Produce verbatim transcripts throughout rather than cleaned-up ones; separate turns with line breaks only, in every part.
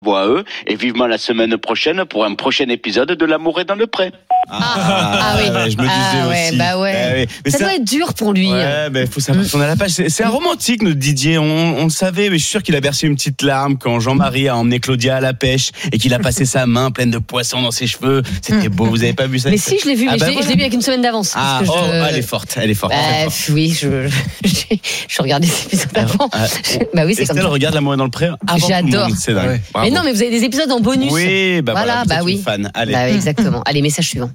à eux et vivement la semaine prochaine pour un prochain épisode de L'amour est dans le pré.
Ah, ah, ah oui,
ouais, je me disais
ah,
aussi.
Ouais, bah ouais.
Eh oui. Mais
ça, ça doit être dur pour lui.
Ouais, ben faut savoir qu'on a la page. C'est, c'est un romantique, notre Didier. On, on le savait, mais je suis sûr qu'il a versé une petite larme quand Jean-Marie a emmené Claudia à la pêche et qu'il a passé sa main pleine de poissons dans ses cheveux. C'était beau. Vous avez pas vu ça?
Mais si, je l'ai vu.
Ah
mais
bah
je, l'ai,
voilà.
je l'ai vu avec une semaine d'avance.
Ah,
parce que
oh,
je...
elle est forte. Elle est forte.
Bah,
elle est forte.
oui, je, je, je regardais ces épisodes avant.
Ah,
bah oui, c'est
Estelle
comme ça.
regarde L'amour est dans le pré. Avant
J'adore.
tout le monde, c'est dingue.
Ouais.
Bravo.
Mais non, mais vous avez des épisodes en bonus.
Oui, bah voilà.
voilà,
vous
bah
êtes
oui.
une fan. Allez.
Bah oui, exactement. Allez, message suivant.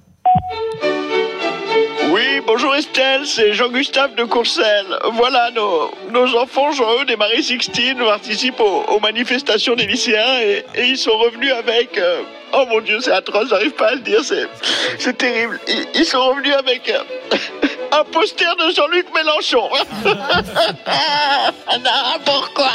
Oui, bonjour Estelle, c'est Jean-Gustave de Courcelles. Voilà, nos, nos enfants Jean-Eudes des Marie Sixtine participent aux, aux manifestations des lycéens et, et ils sont revenus avec... euh, oh mon Dieu, c'est atroce, j'arrive pas à le dire, c'est, c'est terrible. Ils, ils sont revenus avec euh, un poster de Jean-Luc Mélenchon. Non, pourquoi?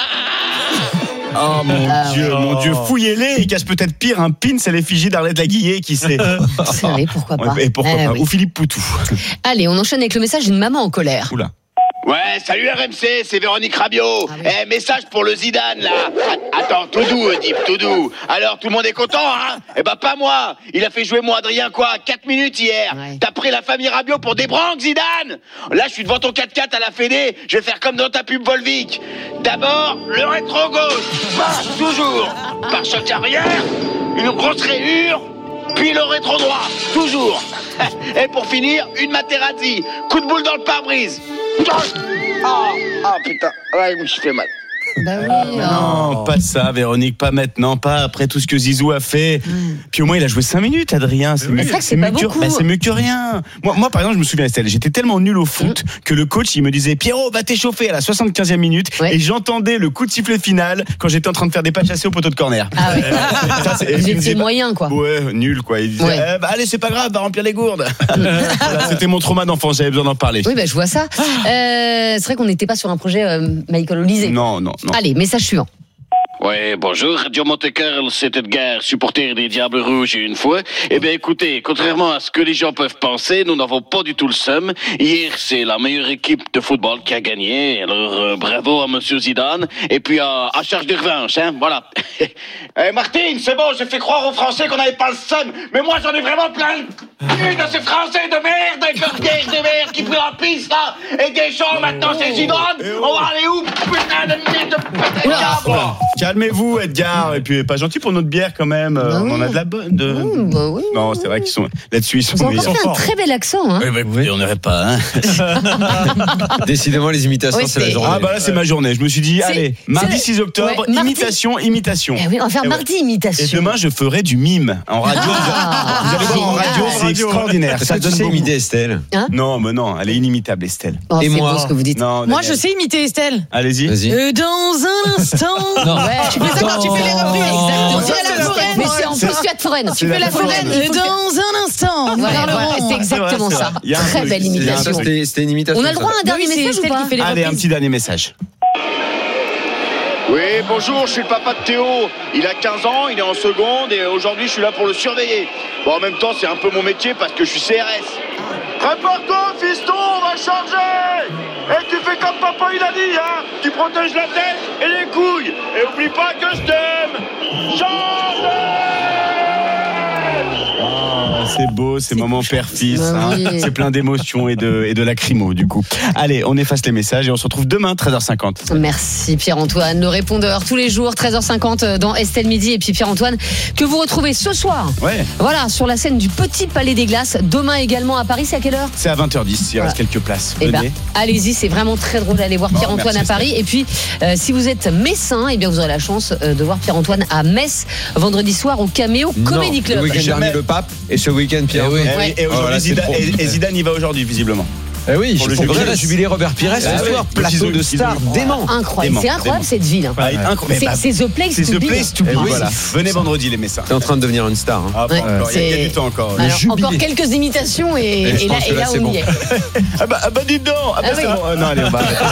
Oh mon
Ah,
Dieu,
ouais.
mon Dieu, fouillez-les. Il cache peut-être pire un pin à l'effigie d'Arlette Laguillet, qui sait.
Vous savez, pourquoi pas.
Et pourquoi
Eh
pas.
oui.
Ou Philippe Poutou.
Allez, on enchaîne avec le message d'une maman en colère.
Oula.
Ouais, salut R M C, c'est Véronique Rabiot.
Ah oui.
Eh, message pour le Zidane, là. A- Attends, tout doux, Oedipe, tout doux. Alors, tout le monde est content, hein? Eh ben, pas moi. Il a fait jouer mon Adrien, quoi, quatre minutes hier.
Ouais.
T'as pris la famille Rabiot pour des branques, Zidane? Là, je suis devant ton quatre quatre à la Fédé. Je vais faire comme dans ta pub Volvic. D'abord, le rétro-gauche. Passe, toujours. Par choc arrière, une grosse rayure. Puis le rétro droit, toujours. Et pour finir, une Materazzi. Coup de boule dans le pare-brise. Ah, ah putain, ouais, je me suis fait mal.
Bah oui.
Non,
oh.
pas ça, Véronique, pas maintenant, pas après tout ce que Zizou a fait. Puis au moins, il a joué cinq minutes, Adrien. C'est,
Mais
mieux,
c'est vrai que c'est
mieux
pas
que,
beaucoup.
bah, c'est mieux que rien. Moi, moi, par exemple, je me souviens, Estelle, j'étais tellement nul au foot que le coach, il me disait, Pierrot, va t'échauffer à la soixante-quinzième minute.
Ouais.
Et j'entendais le coup de sifflet final quand j'étais en train de faire des pas chassés au poteau de corner.
Ah ouais.
Ça, c'est-
Vous
il me disait,
étiez
bah,
moyen, quoi.
Ouais, nul, quoi. Il disait,
Ouais.
eh, bah, allez, c'est pas grave, va remplir les gourdes. Voilà, c'était mon trauma d'enfance, j'avais besoin d'en parler.
Oui, bah, je vois ça. Euh, c'est vrai qu'on n'était pas sur un projet euh, Michael Olysée.
Non, non, non.
Allez, message suivant.
Ouais, bonjour, Radio Monte-Carlo, c'est Edgar, supporter des Diables Rouges une fois. Eh bien, écoutez, contrairement à ce que les gens peuvent penser, nous n'avons pas du tout le seum. Hier, c'est la meilleure équipe de football qui a gagné. Alors, euh, bravo à Monsieur Zidane. Et puis, à, à charge de revanche, hein, voilà. Eh, Martine, c'est bon, j'ai fait croire aux Français qu'on n'avait pas le seum. Mais moi, j'en ai vraiment plein le cul de ces Français de merde, avec leur piège de merde qui pris en piste, là. Et Deschamps, maintenant, c'est Zidane. On va aller où, putain de merde de putain de câble.
Calmez-vous, Edgar. Et puis, pas gentil pour notre bière, quand même. Euh,
Bah
on en
oui.
a de la bonne. De...
Mmh, bah oui.
Non, c'est vrai qu'ils sont là-dessus, ils sont
Vous avez encore
meilleurs.
fait un très bel accent, hein.
Oui, bah, écoutez, on n'irait pas, hein.
Décidément, les imitations,
Oui,
c'est la
c'est-
journée.
Ah, bah là, c'est ma journée. Je me suis dit,
C'est-
allez,
c'est
mardi
le-
six octobre,
ouais, mardi.
imitation, imitation.
Eh oui, on va faire
Et ouais.
mardi
Et
imitation.
demain, je ferai du mime en radio.
Ah,
vous allez voir en radio,
génial.
c'est extraordinaire.
Ça,
Ça
tu
donne
sais
beaucoup.
imiter Estelle.
Non, mais non, elle est inimitable, Estelle.
Oh,
Et
c'est
moi
beau ce que vous dites.
Non,
Moi,
Daniel.
je sais imiter Estelle.
Allez-y.
Vas-y.
Euh, dans un instant.
Ouais.
Tu fais ça quand tu fais les reprises.
Exactement.
On dirait la foraine.
Mais c'est en plus Fiat Foraine.
c'est
Tu fais
la
la
foraine.
foraine.
Euh, dans un instant.
Voilà,
Vers le
voilà,
rond.
c'est exactement
C'est vrai,
ça.
c'est vrai. Il y a un
Très
truc.
belle
Il y a un
imitation.
truc.
C'était, c'était une imitation.
On a le droit à un
ça.
dernier
Oui, c'est
message ou
Estelle
pas
qui fait les
Allez, un
reprises.
petit dernier message.
Oui, bonjour, je suis le papa de Théo. Il a quinze ans, il est en seconde et aujourd'hui je suis là pour le surveiller. Bon, en même temps, c'est un peu mon métier parce que je suis C R S. Prépare-toi, fiston, on va charger. Et tu fais comme papa il a dit, hein. Tu protèges la tête et les couilles. Et oublie pas que je t'aime. Charge!
Ah, c'est beau, ces moments père-fils.
Bah
hein.
oui.
C'est plein d'émotions et de, et de lacrymo, du coup. Allez, on efface les messages et on se retrouve demain, treize heures cinquante.
Merci Pierre-Antoine, le répondeur tous les jours, treize heures cinquante dans Estelle Midi. Et puis Pierre-Antoine, que vous retrouvez ce soir.
Ouais.
Voilà, sur la scène du Petit Palais des Glaces. Demain également à Paris, c'est à quelle heure?
C'est à vingt heures dix, il
Voilà.
reste quelques places.
Eh ben,
Venez.
allez-y, c'est vraiment très drôle d'aller voir
Bon,
Pierre-Antoine
merci,
à Paris. Et puis, euh, si vous êtes messin, eh bien, vous aurez la chance euh, de voir Pierre-Antoine à Metz vendredi soir au Caméo Comedy
Non,
Club.
le week-end
Jamais.
dernier, le pape. Et ce week-end, Pierre.
Eh oui,
Ouais.
et, aujourd'hui,
Voilà, c'est
Zidane,
trop.
et- et Zidane y va aujourd'hui, visiblement.
Eh oui,
Pour
je
le
suis
jubilé.
le jubilé Robert Pires
Ah
ce
oui,
soir.
le
Plateau
ciseau,
de
le
stars
ciseau.
dément.
Incroyable,
Dément,
c'est incroyable
dément.
cette ville. hein.
Ah, incroyable.
C'est
Bah,
c'est The Place
C'est
to
The
be.
Place to be.
Eh oui.
Voilà. Venez vendredi, les messins.
T'es en train de devenir une star. hein.
Ah, pas
Ouais,
encore. Il y a- il y a
c'est-
du temps encore.
Alors,
jubilé.
encore quelques imitations et,
Et je
et là,
pense que
et
là,
là
c'est
on
bon.
y est.
Ah bah, ah bah dites donc. Ah bah
Ah
c'est
oui.
bon. Ah non, allez, on va arrêter.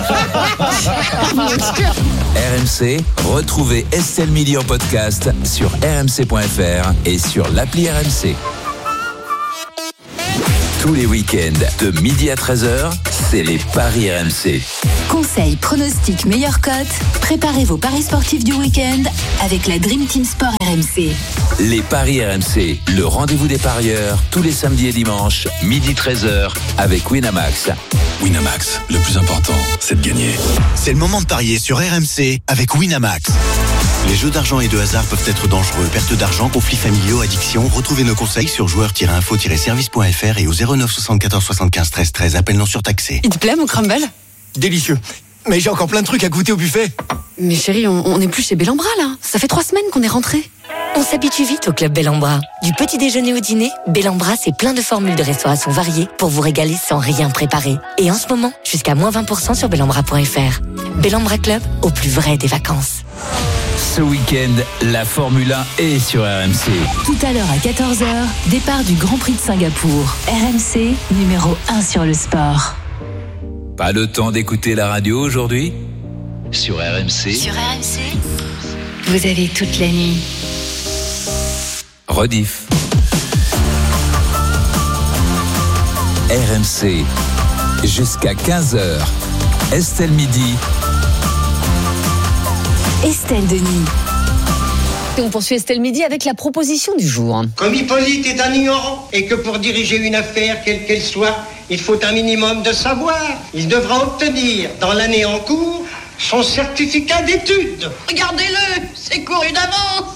R M C, retrouvez Estelle Midi en podcast sur r m c point f r et sur l'appli R M C. Tous les week-ends, de midi à treize heures, c'est les paris R M C.
Conseils, pronostics, meilleures cotes. Préparez vos paris sportifs du week-end avec la Dream Team Sport R M C.
Les paris R M C, le rendez-vous des parieurs, tous les samedis et dimanches, midi treize heures, avec Winamax.
Winamax, le plus important, c'est de gagner.
C'est le moment de parier sur R M C avec Winamax. Les jeux d'argent et de hasard peuvent être dangereux. Perte d'argent, conflits familiaux, addiction. Retrouvez nos conseils sur joueurs tiret info tiret service point f r et au zéro neuf soixante-quatorze soixante-quinze treize treize. Appel non surtaxé.
Il te plaît mon crumble?
Délicieux. Mais j'ai encore plein de trucs à goûter au buffet.
Mais chérie, on, on est plus chez Bellambra là. Ça fait trois semaines qu'on est rentrés.
On s'habitue vite au club Bellambra. Du petit déjeuner au dîner, Bellambra c'est plein de formules de restauration variées pour vous régaler sans rien préparer. Et en ce moment, jusqu'à moins vingt pour cent sur bellambra point f r. Bellambra Club, au plus vrai des vacances.
Ce week-end, la Formule un est sur R M C.
Tout à l'heure à quatorze heures, départ du Grand Prix de Singapour. R M C, numéro un sur le sport.
Pas le temps d'écouter la radio aujourd'hui? Sur R M C.
Sur R M C, vous avez toute la nuit.
Rediff. R M C. Jusqu'à quinze heures. Estelle Midi.
Estelle Denis.
Et on poursuit Estelle Midi avec la proposition du jour.
Comme Hippolyte est un ignorant et que pour diriger une affaire, quelle qu'elle soit, il faut un minimum de savoir, il devra obtenir dans l'année en cours son certificat d'études.
Regardez-le, c'est couru d'avance.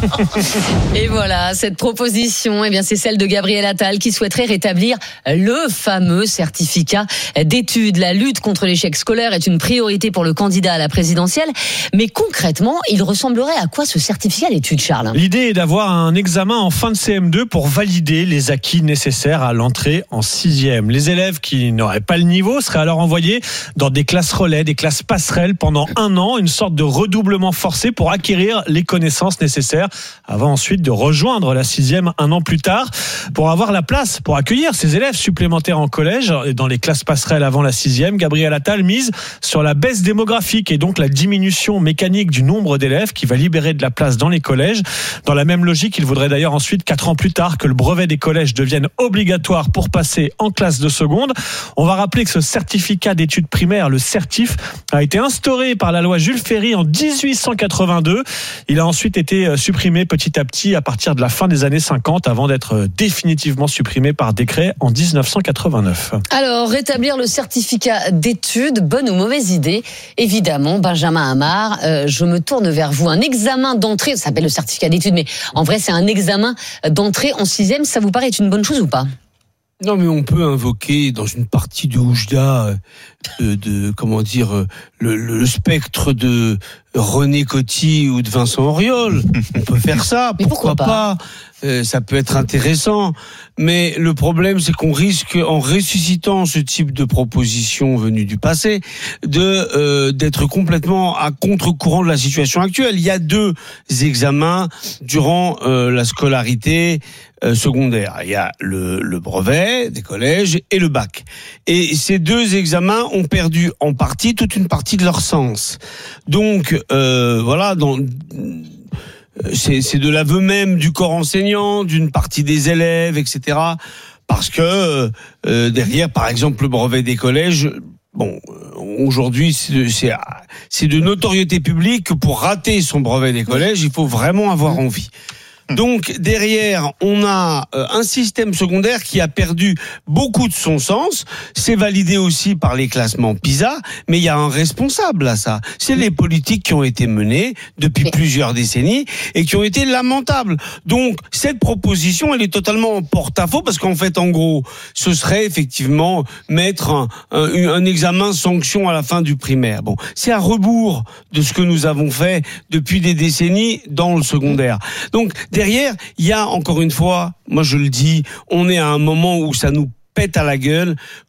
Et voilà, cette proposition, eh bien, c'est celle de Gabriel Attal qui souhaiterait rétablir le fameux certificat d'études. La lutte contre l'échec scolaire est une priorité pour le candidat à la présidentielle. Mais concrètement, il ressemblerait à quoi ce certificat d'études, Charles?
L'idée est d'avoir un examen en fin de C M deux pour valider les acquis nécessaires à l'entrée en sixième. Les élèves qui n'auraient pas le niveau seraient alors envoyés dans des classes relais, des classes passerelles pendant un an, une sorte de redoublement forcé pour acquérir les connaissances nécessaires avant ensuite de rejoindre la sixième un an plus tard. Pour avoir la place pour accueillir ces élèves supplémentaires en collège et dans les classes passerelles avant la sixième, Gabriel Attal mise sur la baisse démographique et donc la diminution mécanique du nombre d'élèves qui va libérer de la place dans les collèges. Dans la même logique, il voudrait d'ailleurs ensuite, quatre ans plus tard, que le brevet des collèges devienne obligatoire pour passer en classe de seconde. On va rappeler que ce certificat d'études primaires, le certif, a été instauré par la loi Jules Ferry en dix-huit cent quatre-vingt-deux. Il a ensuite été supprimé petit à petit à partir de la fin des années cinquante avant d'être définitivement supprimé par décret en dix-neuf cent quatre-vingt-neuf.
Alors, rétablir le certificat d'études, bonne ou mauvaise idée? Évidemment, Benjamin Amar, euh, je me tourne vers vous. Un examen d'entrée, ça s'appelle le certificat d'études, mais en vrai, c'est un examen d'entrée en sixième. Ça vous paraît être une bonne chose ou pas?
Non, mais on peut invoquer dans une partie de Oujda, de, de comment dire, le, le spectre de René Coty ou de Vincent Auriol. On peut faire ça.
Mais pourquoi, pourquoi pas,
pas euh, ça peut être intéressant. Mais le problème, c'est qu'on risque, en ressuscitant ce type de proposition venue du passé, de euh, d'être complètement à contre-courant de la situation actuelle. Il y a deux examens durant euh, la scolarité euh, secondaire. Il y a le, le brevet des collèges et le bac. Et ces deux examens ont perdu en partie toute une partie de leur sens. Donc euh, voilà, dans C'est, c'est de l'aveu même du corps enseignant, d'une partie des élèves, et cetera. Parce que euh, derrière, par exemple, le brevet des collèges, bon, aujourd'hui, c'est de, c'est, c'est de notoriété publique que pour rater son brevet des collèges, il faut vraiment avoir envie. Donc derrière, on a un système secondaire qui a perdu beaucoup de son sens. C'est validé aussi par les classements PISA, mais il y a un responsable à ça. C'est les politiques qui ont été menées depuis plusieurs décennies et qui ont été lamentables. Donc cette proposition, elle est totalement en porte-à-faux parce qu'en fait, en gros, ce serait effectivement mettre un, un, un examen sanction à la fin du primaire. Bon, c'est à rebours de ce que nous avons fait depuis des décennies dans le secondaire. Donc derrière, il y a encore une fois, moi je le dis, on est à un moment où ça nous pète à la gueule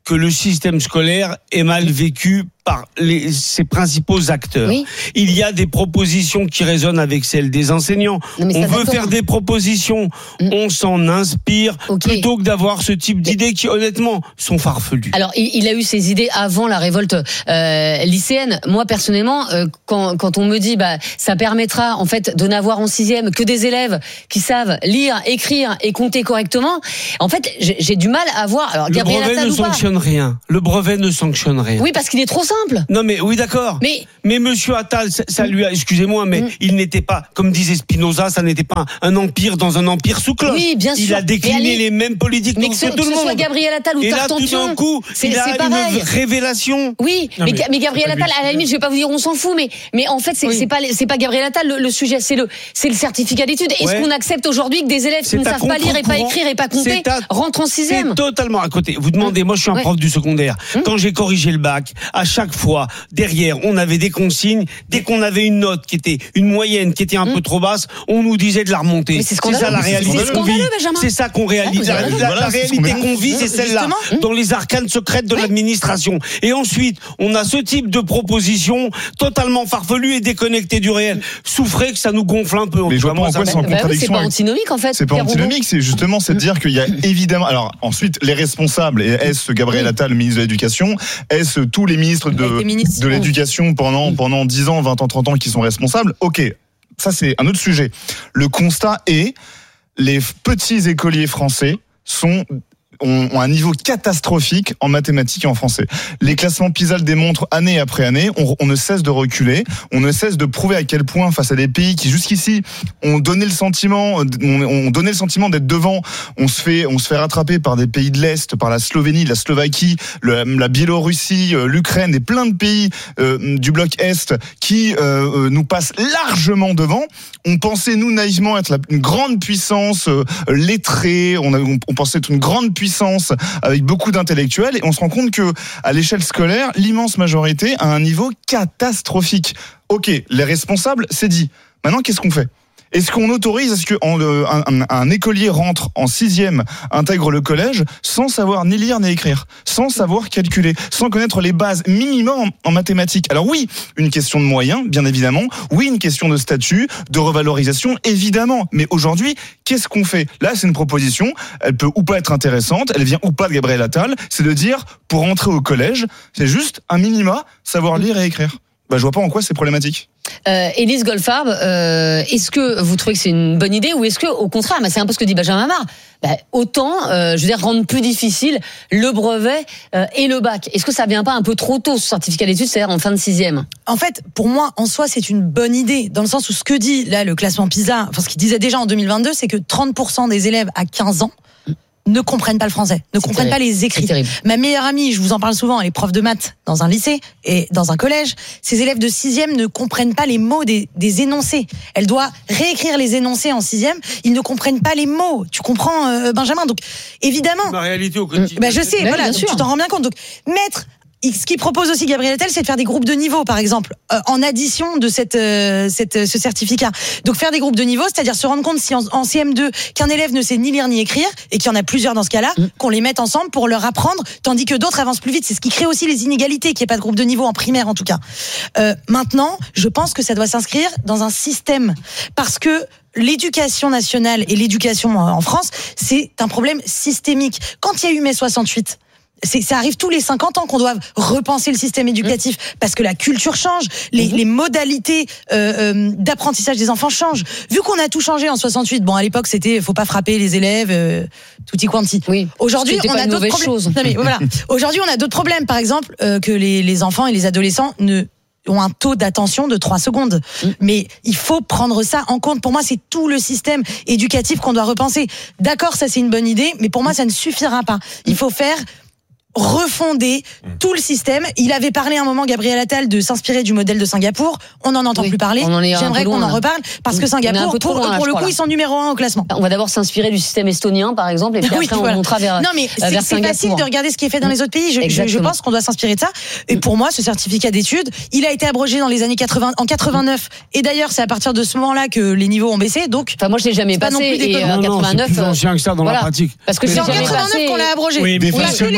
que le système scolaire est mal vécu par les, ses principaux acteurs.
Oui.
Il y a des propositions qui résonnent avec celles des enseignants.
Non, mais
on
ça,
veut
d'accord.
faire des propositions,
Mm.
on s'en inspire,
Okay.
plutôt que d'avoir ce type d'idées qui, honnêtement, sont farfelues.
Alors, il, il a eu ses idées avant la révolte euh, lycéenne. Moi, personnellement, euh, quand, quand on me dit, bah, ça permettra en fait de n'avoir en sixième que des élèves qui savent lire, écrire et compter correctement. En fait, j'ai, j'ai du mal à voir. Alors,
Le
Gabriel
brevet
Attal
ne
ou pas.
sanctionne rien. Le brevet ne sanctionne rien.
Oui, parce qu'il est trop simple.
Non mais oui d'accord.
Mais
mais Monsieur Attal, ça, ça lui a, excusez-moi, mais
Mm.
il n'était pas, comme disait Spinoza, ça n'était pas un empire dans un empire sous cloche.
Oui, bien
Il
sûr.
a décliné
Mais allez-
les mêmes politiques
mais
que
que ce,
tout
que
le
ce soit
monde.
Gabriel Attal ou
Et là, tout
Tartampion,
d'un coup,
c'est,
il a
c'est pareil.
une révélation.
Oui,
Non,
mais,
mais
Ga- mais Gabriel
c'est pas
Attal,
lui.
à la limite, je vais pas vous dire on s'en fout, mais mais en fait c'est
Oui.
c'est pas c'est pas Gabriel Attal le, le sujet, c'est le c'est le certificat d'études. Est-ce
Ouais.
qu'on accepte aujourd'hui que des élèves qui
C'est
ne
à
savent pas lire et pas
contre-courant.
écrire et pas compter
C'est à-
rentrent en
C'est
sixième?
totalement à côté. Vous demandez, moi je suis un
Ouais.
prof du secondaire.
Hum.
Quand j'ai corrigé le bac, à chaque fois, derrière, on avait des consignes. Dès qu'on avait une note qui était une moyenne, qui était un
Hum.
peu trop basse, on nous disait de la remonter.
Mais c'est
C'est
scandaleux.
ça la
Mais c'est
réalité qu'on
scandaleux,
vit.
Benjamin.
C'est ça qu'on réalise.
Ouais, vous
La,
avez raison.
la-
Voilà,
la
c'est ce qu'on
réalité
met.
qu'on vit, c'est celle-là,
Justement.
dans les arcanes secrètes de l'administration. Et ensuite, on a ce type de proposition totalement farfelue et déconnectée du réel. Souffrez que ça nous gonfle un peu. En
Mais
tout
je
cas,
vois pas
moi,
en
ça
quoi
me-
c'est en
Bah oui, c'est
contradiction
pas
avec-
antinomique en fait.
C'est pas
Pierre Rondeau.
antinomique, c'est justement c'est de dire qu'il y a évidemment. Alors ensuite, les responsables, et est-ce Gabriel Attal, le ministre de l'Éducation, est-ce tous les ministres
Avec
de,
des ministres.
de l'Éducation pendant, pendant dix ans, vingt ans, trente ans qui sont responsables? Ok, ça c'est un autre sujet. Le constat est, les petits écoliers français sont ont, ont un niveau catastrophique en mathématiques et en français. Les classements PISA le démontrent année après année. On, on ne cesse de reculer. On ne cesse de prouver à quel point, face à des pays qui jusqu'ici ont donné le sentiment, on, on donnait le sentiment d'être devant, on se fait, on se fait rattraper par des pays de l'Est, par la Slovénie, la Slovaquie, le, la Biélorussie, euh, l'Ukraine et plein de pays euh, du bloc Est qui euh, euh, nous passent largement devant. On pensait, nous, naïvement, être la, une grande puissance euh, lettrée. On, a, on, on pensait être une grande puissance avec beaucoup d'intellectuels. Et on se rend compte que, à l'échelle scolaire, l'immense majorité a un niveau catastrophique. Ok, les responsables, c'est dit. Maintenant, qu'est-ce qu'on fait ? Est-ce qu'on autorise à ce qu'un un, un écolier rentre en sixième, intègre le collège, sans savoir ni lire ni écrire, sans savoir calculer, sans connaître les bases minimum en, en mathématiques? Alors oui, une question de moyens, bien évidemment. Oui, une question de statut, de revalorisation, évidemment. Mais aujourd'hui, qu'est-ce qu'on fait? Là, c'est une proposition. Elle peut ou pas être intéressante. Elle vient ou pas de Gabriel Attal. C'est de dire, pour rentrer au collège, c'est juste un minima, savoir lire et écrire. Bah, je vois pas en quoi c'est problématique.
Euh, Élise Goldfarb, euh, est-ce que vous trouvez que c'est une bonne idée ou est-ce que, au contraire, bah, c'est un peu ce que dit Benjamin Marre, bah, autant, euh, je veux dire, rendre plus difficile le brevet euh, et le bac. Est-ce que ça vient pas un peu trop tôt, ce certificat d'études, c'est-à-dire en fin de sixième?
En fait, pour moi, en soi, c'est une bonne idée, dans le sens où ce que dit là le classement PISA, enfin ce qu'il disait déjà en deux mille vingt-deux, c'est que trente pour cent des élèves à quinze ans ne comprennent pas le français, ne
C'est
comprennent
terrible.
pas les écrits.
C'est terrible.
Ma meilleure amie, je vous en parle souvent, elle est prof de maths dans un lycée et dans un collège. Ces élèves de sixième ne comprennent pas les mots des, des énoncés. Elle doit réécrire les énoncés en sixième. Ils ne comprennent pas les mots. Tu comprends, euh, Benjamin? Donc, évidemment.
Ma réalité au quotidien.
Bah, je sais,
Ouais,
voilà,
bien
donc
sûr.
tu t'en rends bien compte. Donc, mettre. Ce qu'il propose aussi Gabriel Attal, c'est de faire des groupes de niveau, par exemple, euh, en addition de cette, euh, cette, ce certificat. Donc faire des groupes de niveau, c'est-à-dire se rendre compte si en, en C M deux qu'un élève ne sait ni lire ni écrire et qu'il y en a plusieurs dans ce cas-là, mm. qu'on les mette ensemble pour leur apprendre, tandis que d'autres avancent plus vite. C'est ce qui crée aussi les inégalités, qu'il n'y ait pas de groupe de niveau en primaire en tout cas. Euh, maintenant, je pense que ça doit s'inscrire dans un système, parce que l'éducation nationale et l'éducation en France, c'est un problème systémique. Quand il y a eu mai soixante-huit, c'est, ça arrive tous les cinquante ans qu'on doit repenser le système éducatif, mmh. parce que la culture change, les, mmh. les modalités euh, euh, d'apprentissage des enfants changent. Vu qu'on a tout changé en soixante-huit, bon à l'époque c'était faut pas frapper les élèves, euh, tutti quanti.
Oui.
Aujourd'hui on a d'autres problèmes.
Chose.
Non mais voilà. Aujourd'hui on a d'autres problèmes, par exemple euh, que les, les enfants et les adolescents ne ont un taux d'attention de trois secondes. Mmh. Mais il faut prendre ça en compte. Pour moi, c'est tout le système éducatif qu'on doit repenser. D'accord, ça c'est une bonne idée, mais pour moi, ça ne suffira pas. Il faut faire refonder tout le système. Il avait parlé à un moment, Gabriel Attal, de s'inspirer du modèle de Singapour. On n'en entend
oui,
plus parler.
On en est
J'aimerais qu'on
loin,
en reparle, parce que Singapour, pour,
loin,
pour le coup, là. Ils sont numéro un au classement.
On va d'abord s'inspirer du système estonien, par exemple, et puis
oui,
après
voilà.
on montera vers
Non, mais
vers
c'est, c'est facile de regarder ce qui est fait dans les autres pays. Je, je, je pense qu'on doit s'inspirer de ça. Et pour moi, ce certificat d'études, il a été abrogé dans les années quatre-vingts, en quatre-vingt-neuf. Et d'ailleurs, c'est à partir de ce moment-là que les niveaux ont baissé. Donc,
enfin, moi, je l'ai jamais passé.
Et
en quatre-vingt-neuf,
c'est plus ancien que ça dans
voilà.
la pratique.
Parce que
c'est en
quatre-vingt-neuf
qu'on l'a abrogé.
Oui, mais
oui, parce que les gens ne le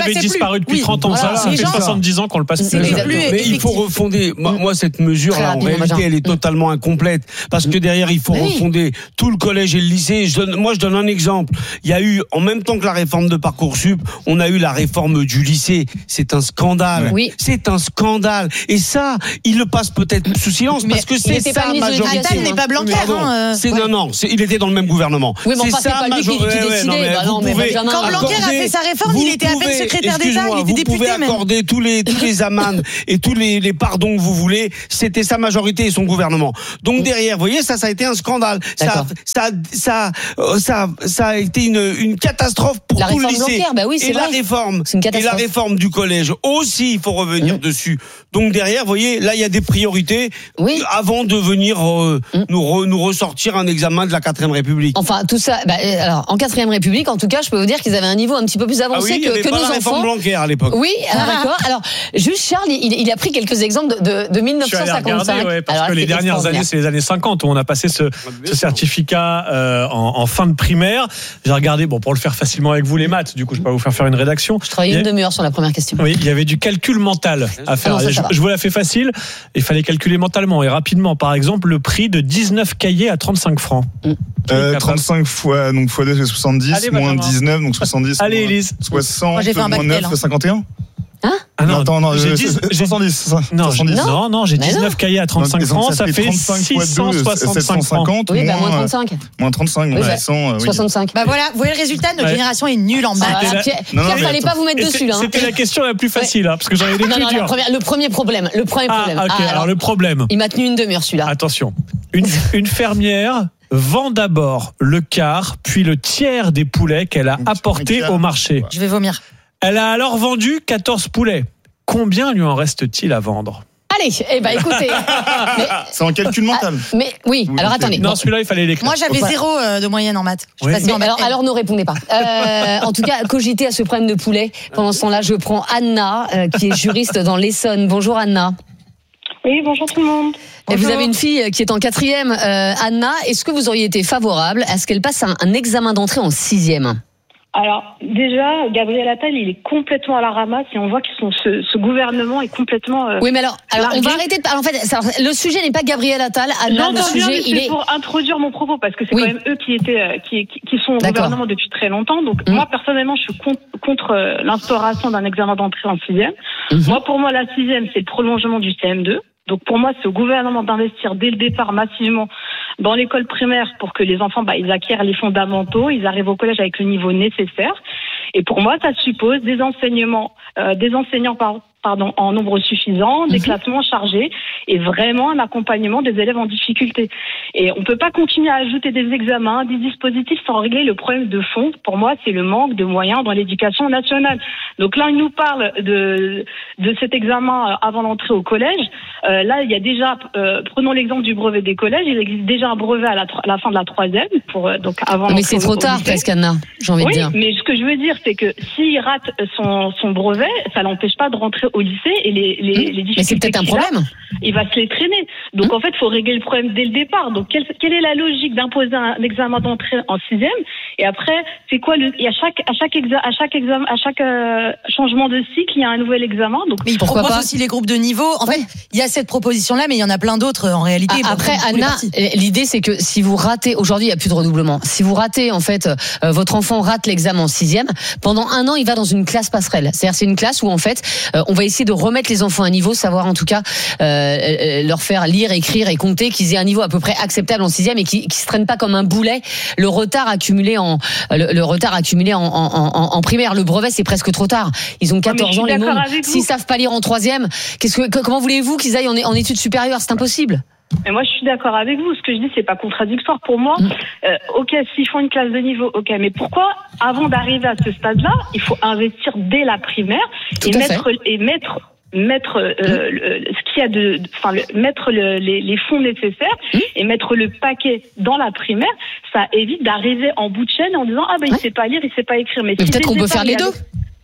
avait disparu depuis
Oui,
trente ans.
voilà,
Ça
les
fait
gens-
soixante-dix ans qu'on le passe
C'est
plus.
exactement.
Mais il faut refonder. Moi, moi cette mesure,
Très
là, en
rapidement,
réalité,
Benjamin.
elle est totalement incomplète. Parce que derrière, il faut
Oui.
refonder tout le collège et le lycée. Je donne, moi, je donne un exemple. Il y a eu, en même temps que la réforme de Parcoursup, on a eu la réforme du lycée. C'est un scandale.
Oui.
C'est un scandale. Et ça, il le passe peut-être sous silence
Mais
parce que
il
c'est
était pas
sa
ministre de
majorité.
l'Éducation,
Attal n'est pas Blanquer.
Pardon.
hein, euh,
C'est,
ouais.
non, non, c'est, il était dans le même gouvernement.
Oui, mais enfin, c'est
sa
pas lui qui- qui
majorité. Ouais, ouais,
décidait.
non, mais
Bah
vous
non, mais
pouvez
Benjamin.
Quand Blanquer a
accorder-
fait sa réforme,
vous
il était à peine
pouvez-
secrétaire d'État,
excusez-moi,
il était
vous
député
pouvez
même.
accorder tous les, tous les amendes et tous les, les pardons que vous voulez. C'était sa majorité et son gouvernement. Donc derrière, vous voyez, ça, ça a été un scandale. Ça,
D'accord.
ça, ça, euh, ça, ça a été une, une catastrophe pour
La
tout le
réforme
lycée.
Blanquer, bah oui, c'est
et la
vrai.
réforme,
C'est une
et la
catastrophe.
réforme du collège aussi, il faut revenir
Mmh.
dessus. Donc derrière, vous voyez, là, il y a des priorités
Oui.
avant de venir euh,
Mmh.
nous, re- nous ressortir un examen de la quatrième République.
Enfin, tout ça. Bah, euh, alors, en quatrième République, en tout cas, je peux vous dire qu'ils avaient un niveau un petit peu plus
Ah
avancé
oui, il y
que,
avait
que
pas
nos
la réforme
enfants.
Blanquer à l'époque.
Oui, alors, d'accord. Alors, juste Charles, il, il a pris quelques exemples de, de, de
Je suis allé
mille neuf cent cinquante-cinq.
regarder, ouais, parce
Alors,
que les
c'est
dernières
extraordinaire.
années, c'est les années cinquante où on a passé ce, ce certificat euh, en, en fin de primaire. J'ai regardé, bon, pour le faire facilement avec vous, les maths, du coup, je vais pas vous faire faire une rédaction.
Je travaillais
Il y
une
a-
demi-heure sur la première question.
Oui, il y avait du calcul mental à faire.
non, ça, ça
je,
va.
je vous la fais facile. Il fallait calculer mentalement et rapidement. Par exemple, le prix de dix-neuf cahiers à trente-cinq francs.
Euh, trente-cinq fois, donc fois deux, c'est soixante-dix,
Allez,
moins
Benjamin.
dix-neuf, donc soixante-dix.
Allez,
moins
Élise.
soixante,
Moi, j'ai fait un bac
moins
L,
neuf,
hein.
cinquante et un.
Hein
non, attends, non,
j'ai
euh,
dit-
c'est-
j'ai-
soixante-dix.
Non, j'ai-
soixante-dix.
non, non, j'ai
Mais
dix-neuf
non.
cahiers à trente-cinq
Donc,
francs, ça fait
trente-cinq fois
six cent
deux,
soixante-cinq francs.
sept cent cinquante,
Oui, bah, moins
moins,
trente-cinq.
moins trente-cinq, donc
Oui, bah,
six cents, euh, oui.
soixante-cinq.
Bah voilà, vous voyez le résultat, notre
Ouais.
génération est nulle en
Ah,
maths.
C'était la-
Pierre,
Non, non,
Pierre,
mais
fallait
attends.
pas vous mettre
Et
dessus
c'est-
là. hein.
C'était la question la plus facile, hein, parce que j'en ai des
Non,
plus
non, la
dures.
première- le premier problème. Le premier problème.
Ah, ok,
Ah,
alors le problème.
Il m'a tenu une demi-heure celui-là.
Attention. Une, une fermière vend d'abord le quart, puis le tiers des poulets qu'elle a apportés
quart.
au marché.
Je vais vomir.
Elle a alors vendu quatorze poulets. Combien lui en reste-t-il à vendre?
Allez, eh ben écoutez. mais,
C'est en calcul mental.
mais oui, alors attendez.
Non,
Bon.
celui-là, il fallait l'écrire.
Moi, j'avais
Voilà.
zéro euh, de moyenne en maths. Je suis
Oui.
passée
Mais
en
alors,
maths.
alors ne répondez pas. Euh, en tout cas, cogitez à ce problème de poulet. Pendant ce temps-là, je prends Anna, euh, qui est juriste dans l'Essonne. Bonjour Anna.
Oui, bonjour tout le monde.
Et vous avez une fille qui est en quatrième. Euh, Anna, est-ce que vous auriez été favorable à ce qu'elle passe un, un examen d'entrée en sixième?
Alors, déjà, Gabriel Attal, il est complètement à la ramasse et on voit que son, ce, ce gouvernement est complètement. Euh,
Oui, mais alors, alors on
largué.
va arrêter de parler. En fait, ça- le sujet n'est pas Gabriel Attal. Anna, le
J'entends bien,
sujet,
mais
il
c'est
est.
pour introduire mon propos parce que c'est
Oui.
quand même eux qui étaient, euh, qui, qui, qui sont au
D'accord.
gouvernement depuis très longtemps. Donc
Mhm.
moi personnellement, je suis contre, contre euh, l'instauration d'un examen d'entrée en sixième.
Mhm.
Moi, pour moi, la sixième, c'est le prolongement du C M deux. Donc pour moi, c'est au gouvernement d'investir dès le départ massivement dans l'école primaire pour que les enfants, bah, ils acquièrent les fondamentaux, ils arrivent au collège avec le niveau nécessaire. Et pour moi, ça suppose des enseignements, euh, des enseignants par, pardon, en nombre suffisant, des
Mhm.
classements chargés et vraiment un accompagnement des élèves en difficulté. Et on peut pas continuer à ajouter des examens, des dispositifs sans régler le problème de fond. Pour moi, c'est le manque de moyens dans l'éducation nationale. Donc là, il nous parle de, de cet examen avant l'entrée au collège. Euh, là, il y a déjà, euh, prenons l'exemple du brevet des collèges, il existe déjà un brevet à la, tro- à la fin de la troisième, pour, euh, donc avant
Mais
l'entrée
c'est
au-
trop
au
tard,
lycée.
presque, Anna. J'ai envie
Oui,
de dire.
mais ce que je veux dire, c'est que s'il rate son, son brevet, ça l'empêche pas de rentrer au lycée et les, les, les difficultés.
Mais c'est peut-être un
qu'il a,
problème.
il va se les traîner. Donc en fait, il faut régler le problème dès le départ. Donc quelle, quelle est la logique d'imposer un examen d'entrée en sixième? Et après, c'est quoi le et à chaque à chaque exa, à chaque examen, à chaque euh, changement de cycle, il y a un nouvel examen. Donc
Mais il
Pourquoi
propose
pas
aussi les groupes de niveau. En fait, il y a cette proposition-là, mais il y en a plein d'autres en réalité.
Ah, Après,
pour tous les
Anna,
partis.
l'idée c'est que si vous ratez, aujourd'hui il n'y a plus de redoublement, si vous ratez en fait, euh, votre enfant rate l'examen en sixième, pendant un an il va dans une classe passerelle. C'est-à-dire c'est une classe où en fait euh, on va essayer de remettre les enfants à niveau, savoir en tout cas euh, euh, leur faire lire, écrire et compter, qu'ils aient un niveau à peu près acceptable en sixième et qui, qui se traînent pas comme un boulet le retard accumulé en le, le retard accumulé en, en, en, en primaire. Le brevet c'est presque trop tard. Ils ont quatorze
je
ans
suis
les
d'accord
mômes.
avec vous.
S'ils savent pas lire en troisième, qu'est-ce que comment voulez-vous qu'ils aillent en, en études supérieures? C'est impossible.
Mais moi, je suis d'accord avec vous. Ce que je dis, c'est pas contradictoire. Pour moi, euh, ok, s'ils font une classe de niveau, ok, mais pourquoi, avant d'arriver à ce stade-là, il faut investir dès la primaire
Tout
et
à
mettre,
fait.
et mettre, mettre euh, le- ce qu'il y a de, enfin, le- mettre le- les, les fonds nécessaires et mettre le paquet dans la primaire, ça évite d'arriver en bout de chaîne en disant ah ben il sait pas lire, il sait pas écrire. Mais,
Mais
si
peut-être
dès
qu'on
le
peut
départ,
faire les
il y a
deux.
le-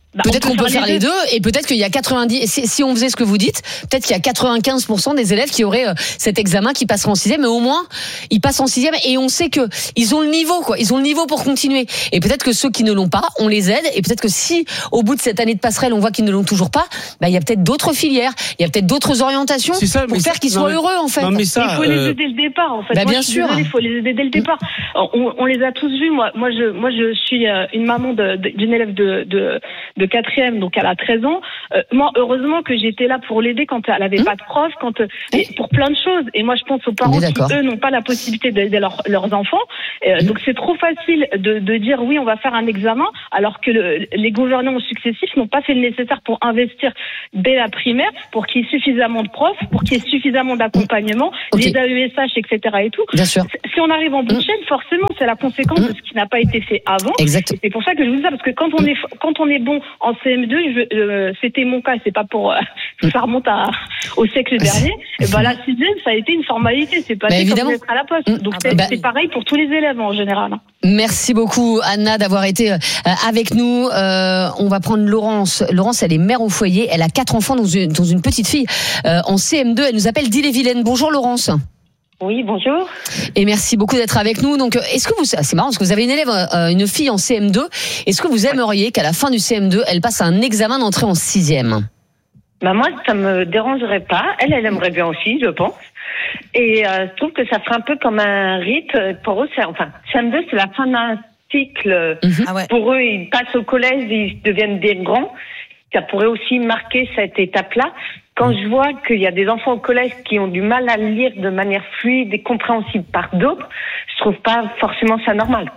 Bah,
peut-être
on
qu'on peut faire les
deux.
deux et peut-être qu'il y a quatre-vingt-dix. Si, si on faisait ce que vous dites, peut-être qu'il y a quatre-vingt-quinze pour cent des élèves qui auraient euh, cet examen qui passeront en sixième, mais au moins ils passent en sixième et on sait que ils ont le niveau, quoi. Ils ont le niveau pour continuer. Et peut-être que ceux qui ne l'ont pas, on les aide. Et peut-être que si au bout de cette année de passerelle, on voit qu'ils ne l'ont toujours pas, bah il y a peut-être d'autres filières, il y a peut-être d'autres orientations
ça,
pour faire qu'ils soient
mais,
heureux en fait.
Non, mais ça,
il faut les
euh...
aider dès le départ, en fait.
Bah,
moi,
bien
je suis
sûr.
désolée, il faut les aider dès le départ. On, on les a tous vus. Moi, moi, je, moi, je suis euh, une maman de, de, d'une élève de, de, de quatrième, donc elle a treize ans. Euh, moi, heureusement que j'étais là pour l'aider quand elle avait mmh. pas de prof, quand et pour plein de choses. Et moi, je pense aux parents qui eux n'ont pas la possibilité d'aider leur, leurs enfants. Euh, mmh. Donc, c'est trop facile de, de dire oui, on va faire un examen, alors que le, les gouvernements successifs n'ont pas fait le nécessaire pour investir dès la primaire, pour qu'il y ait suffisamment de profs, pour qu'il y ait suffisamment d'accompagnement, okay. les A E S H, et cetera. Et tout.
Bien sûr.
Si on arrive en bout de chaîne, forcément, c'est la conséquence mmh. de ce qui n'a pas été fait avant.
Exactement.
Et c'est pour ça que je vous dis ça, parce que quand on est quand on est bon en C M deux, je, euh, c'était mon cas, c'est pas pour euh, ça remonte à, au siècle dernier. Et ben la sixième, ça a été une formalité, c'est passé bah, comme lettre à la poste. Donc c'est, bah, c'est pareil pour tous les élèves en général.
Merci beaucoup Anna d'avoir été avec nous. Euh, on va prendre Laurence. Laurence, elle est mère au foyer, elle a quatre enfants dans une, dans une petite fille euh, en C M deux. Elle nous appelle d'Ille-et-Vilaine. Bonjour Laurence.
Oui, bonjour.
Et merci beaucoup d'être avec nous. Donc, est-ce que vous, c'est marrant parce que vous avez une élève, euh, une fille en C M deux. Est-ce que vous aimeriez qu'à la fin du C M deux, elle passe un examen d'entrée en sixième?
Bah moi, ça me dérangerait pas. Elle, elle aimerait bien aussi, je pense. Et euh, je trouve que ça ferait un peu comme un rite pour eux. C'est, enfin, C M deux, c'est la fin d'un cycle. Mm-hmm. Ah ouais. Pour eux, ils passent au collège, ils deviennent des grands. Ça pourrait aussi marquer cette étape-là. Quand je vois qu'il y a des enfants au collège qui ont du mal à lire de manière fluide et compréhensible par d'autres, je trouve pas forcément ça normal.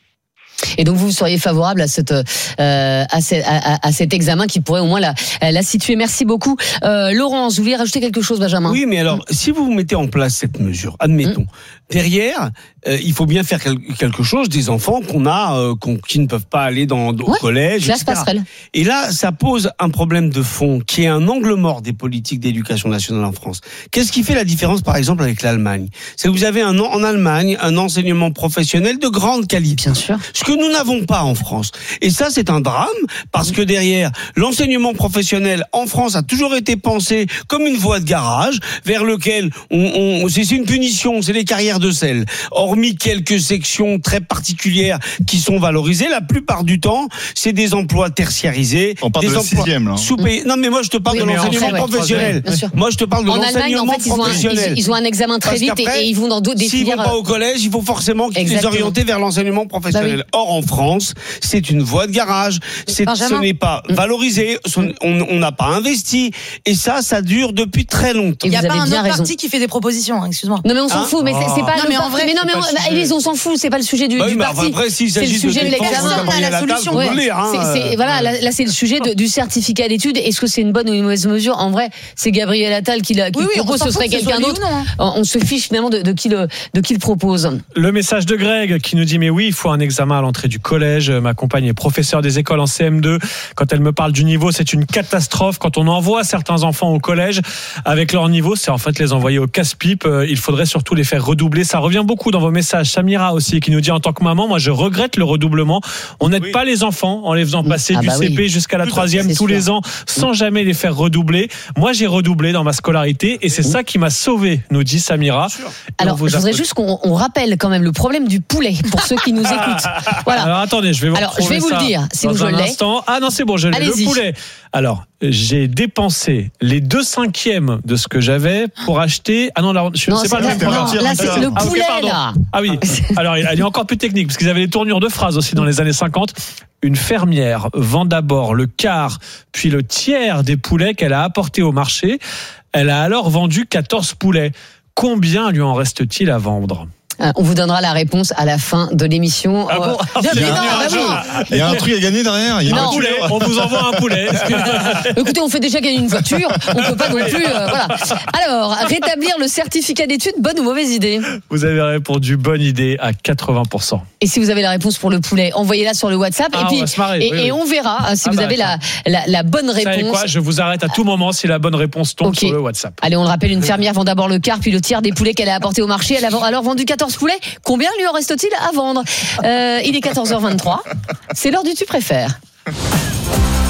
Et donc vous seriez favorable à cette euh, à, ce, à, à cet examen qui pourrait au moins la, la situer. Merci beaucoup. Euh, Laurence, vous vouliez rajouter quelque chose, Benjamin?
Oui, mais alors, mmh. si vous mettez en place cette mesure, admettons, mmh. derrière, euh, il faut bien faire quelque chose des enfants qu'on a, euh, qu'on, qui ne peuvent pas aller dans, au ouais, collège, et cetera. Et là, ça pose un problème de fond qui est un angle mort des politiques d'éducation nationale en France. Qu'est-ce qui fait la différence, par exemple, avec l'Allemagne? C'est que vous avez un, en Allemagne un enseignement professionnel de grande qualité.
Bien sûr.
Ce que nous n'avons pas en France. Et ça, c'est un drame, parce que derrière, l'enseignement professionnel en France a toujours été pensé comme une voie de garage, vers lequel on, on c'est, c'est une punition, c'est les carrières de sel. Hormis quelques sections très particulières qui sont valorisées, la plupart du temps, c'est des emplois tertiarisés.
On parle
des
de
emplois
sixième, là.
Sous-payés. Non, mais moi, je te parle
oui,
de l'enseignement
après,
professionnel.
Ouais,
moi, je te parle de
en
l'enseignement
Allemagne, en fait,
professionnel.
Ils ont, un, ils ont un examen très vite et, et ils vont dans d'autres des
S'ils
filières.
S'ils vont pas au collège, il faut forcément qu'ils les orienter vers l'enseignement professionnel. Bah oui. Or, en France, c'est une voie de garage. C'est, ce n'est pas valorisé. On n'a pas investi. Et ça, ça dure depuis très longtemps.
Il n'y a pas un autre raison. Parti qui fait des propositions, hein, excuse-moi.
Non, mais on s'en hein fout. Mais c'est, c'est pas
non,
le
mais en vrai,
mais non, mais on, Élise, on s'en fout. C'est pas le sujet du,
bah oui,
du
bah,
parti.
Après, s'il
c'est
s'agit
le sujet de,
de
l'examen.
On a la solution.
Ouais.
Lire, hein,
c'est, c'est, voilà, là, là, c'est le sujet de, du certificat d'études. Est-ce que c'est une bonne ou une mauvaise mesure? En vrai, c'est Gabriel Attal qui, la, qui oui, oui, propose. Ce serait quelqu'un d'autre. Non, hein. On se fiche finalement de, de qui le, de qui le propose.
Le message de Greg qui nous dit mais oui, il faut un examen à l'entrée du collège. Ma compagne est professeure des écoles en C M deux. Quand elle me parle du niveau, c'est une catastrophe. Quand on envoie certains enfants au collège avec leur niveau, c'est en fait les envoyer au casse-pipe. Il faudrait surtout les faire redoubler. Ça revient beaucoup dans vos messages. Samira aussi qui nous dit en tant que maman, moi je regrette le redoublement. On n'aide oui. pas les enfants en les faisant passer ah du bah C P oui. jusqu'à la troisième tous sûr. les ans sans jamais les faire redoubler. Moi j'ai redoublé dans ma scolarité et c'est mmh. ça qui m'a sauvé, nous dit Samira.
Alors je voudrais juste qu'on on rappelle quand même le problème du poulet pour ceux qui nous écoutent. Voilà.
Alors attendez, je vais vous
Alors je vais vous le dire. Si vous
je
l'ai.
Ah non c'est bon, je l'ai.
Allez-y.
Le poulet. Alors j'ai dépensé les deux cinquièmes de ce que j'avais pour acheter. Ah non, là, je ne sais pas le même
non, là, c'est le
ah,
poulet,
okay,
là.
Ah oui. Alors, il est encore plus technique, parce qu'ils avaient des tournures de phrases aussi dans les années cinquante. Une fermière vend d'abord le quart, puis le tiers des poulets qu'elle a apportés au marché. Elle a alors vendu quatorze poulets. Combien lui en reste-t-il à vendre ?
On vous donnera la réponse à la fin de l'émission.
Ah bon
euh,
il, y a, bah oui. il y a un truc à gagner derrière. Il y a
non,
un
poulet. On vous envoie un poulet.
Écoutez, on fait déjà gagner une voiture. On peut pas non plus. Euh, voilà. Alors, rétablir le certificat d'études, bonne ou mauvaise idée?
Vous avez répondu bonne idée à quatre-vingts pour cent.
Et si vous avez la réponse pour le poulet, envoyez-la sur le WhatsApp.
Ah,
et puis,
on va se marrer,
et,
oui, oui.
et on verra si ah vous bah, avez la, la, la bonne réponse.
Vous savez quoi? Je vous arrête à tout moment si la bonne réponse tombe okay. sur le WhatsApp.
Allez, on le rappelle, une fermière vend d'abord le quart, puis le tiers des poulets qu'elle a apportés au marché. Elle a alors vendu quatorze poulets. Combien lui en reste-t-il à vendre? euh, Il est quatorze heures vingt-trois. C'est l'heure du tu préfères.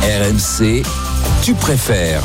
R M C, tu préfères.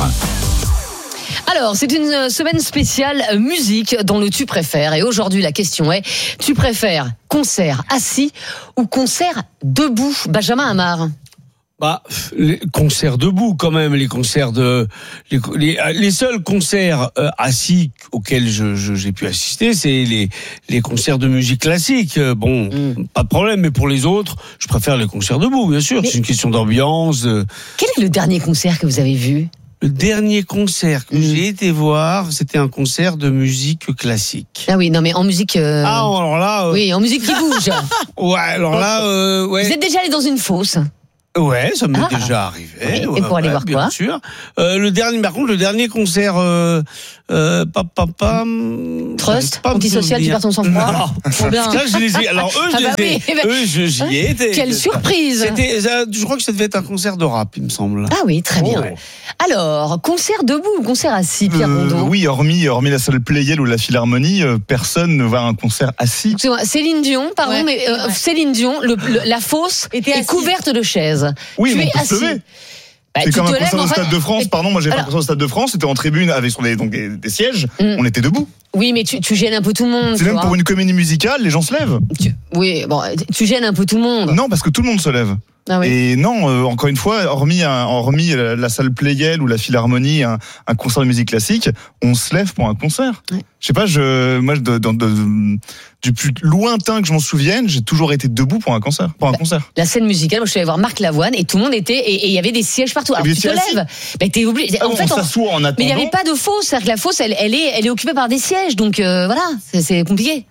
Alors, c'est une semaine spéciale musique dans le Tu préfères. Et aujourd'hui, la question est, tu préfères concert assis ou concert debout? Benjamin Amar.
Bah, les concerts debout quand même, les concerts de, les, les, les seuls concerts euh, assis auxquels je, je, j'ai pu assister, c'est les, les concerts de musique classique. Bon, mm. pas de problème, mais pour les autres, je préfère les concerts debout, bien sûr. Mais c'est une question d'ambiance. Euh.
Quel est le dernier concert que vous avez vu?
Le dernier concert que mmh. j'ai été voir, c'était un concert de musique classique.
Ah oui, non mais en musique. Euh...
Ah alors là. Euh...
Oui, en musique qui bouge.
Ouais, alors là. Euh, ouais.
Vous êtes déjà allé dans une fosse?
Ouais, ça m'est
ah.
déjà arrivé.
Oui,
ouais,
et pour aller
ouais,
voir
bien
quoi?
sûr. Euh, le dernier, par contre, le dernier concert, euh, euh, pam, pam, pam,
Trust, antisocial, tu perds ton sang-froid.
Non. Bien. Là, je les ai. Alors eux, je ah bah les ai. Oui, bah... Eux, je, j'y ai été.
Quelle surprise!
C'était, je crois que ça devait être un concert de rap, il me semble.
Ah oui, très bien. Oh. Alors, concert debout ou concert assis, Pierre
euh,
Rondeau?
Oui, hormis, hormis la salle Playel ou la Philharmonie, euh, personne ne va à un concert assis.
Excusez-moi, Céline Dion, pardon, ouais, mais euh, ouais. Céline Dion, le, le, la fosse était est assis. Couverte de chaises.
Oui,
tu
mais
es
on peut
assis.
se lever.
Bah,
c'est comme un
concert
concert au Stade de France.
Et...
Pardon, moi j'ai fait
Alors...
un concert au Stade de France. C'était en tribune avec sur des, donc des, des sièges. Mm. On était debout.
Oui, mais tu, tu gênes un peu tout le monde.
C'est même vois. Pour une comédie musicale, les gens se lèvent.
Tu... Oui, bon, tu gênes un peu tout le monde.
Non, parce que tout le monde se lève.
Ah oui.
Et non, euh, encore une fois, hormis, un, hormis la, la salle Playel ou la Philharmonie, un, un concert de musique classique, on se lève pour un concert. Ouais. Je sais pas, je, moi, de, de, de, de, du plus lointain que je m'en souvienne, j'ai toujours été debout pour un concert. Pour un
la,
concert.
La scène musicale, moi, je suis allé voir Marc Lavoine et tout le monde était, et il y avait des sièges partout. Alors, tu te lèves, bah, t'es obligé.
Ah,
en
on
fait,
s'assoit en attendant.
Mais il n'y avait pas de fosse, c'est-à-dire que la fosse, elle, elle est, elle est occupée par des sièges, donc euh, voilà, c'est, c'est compliqué.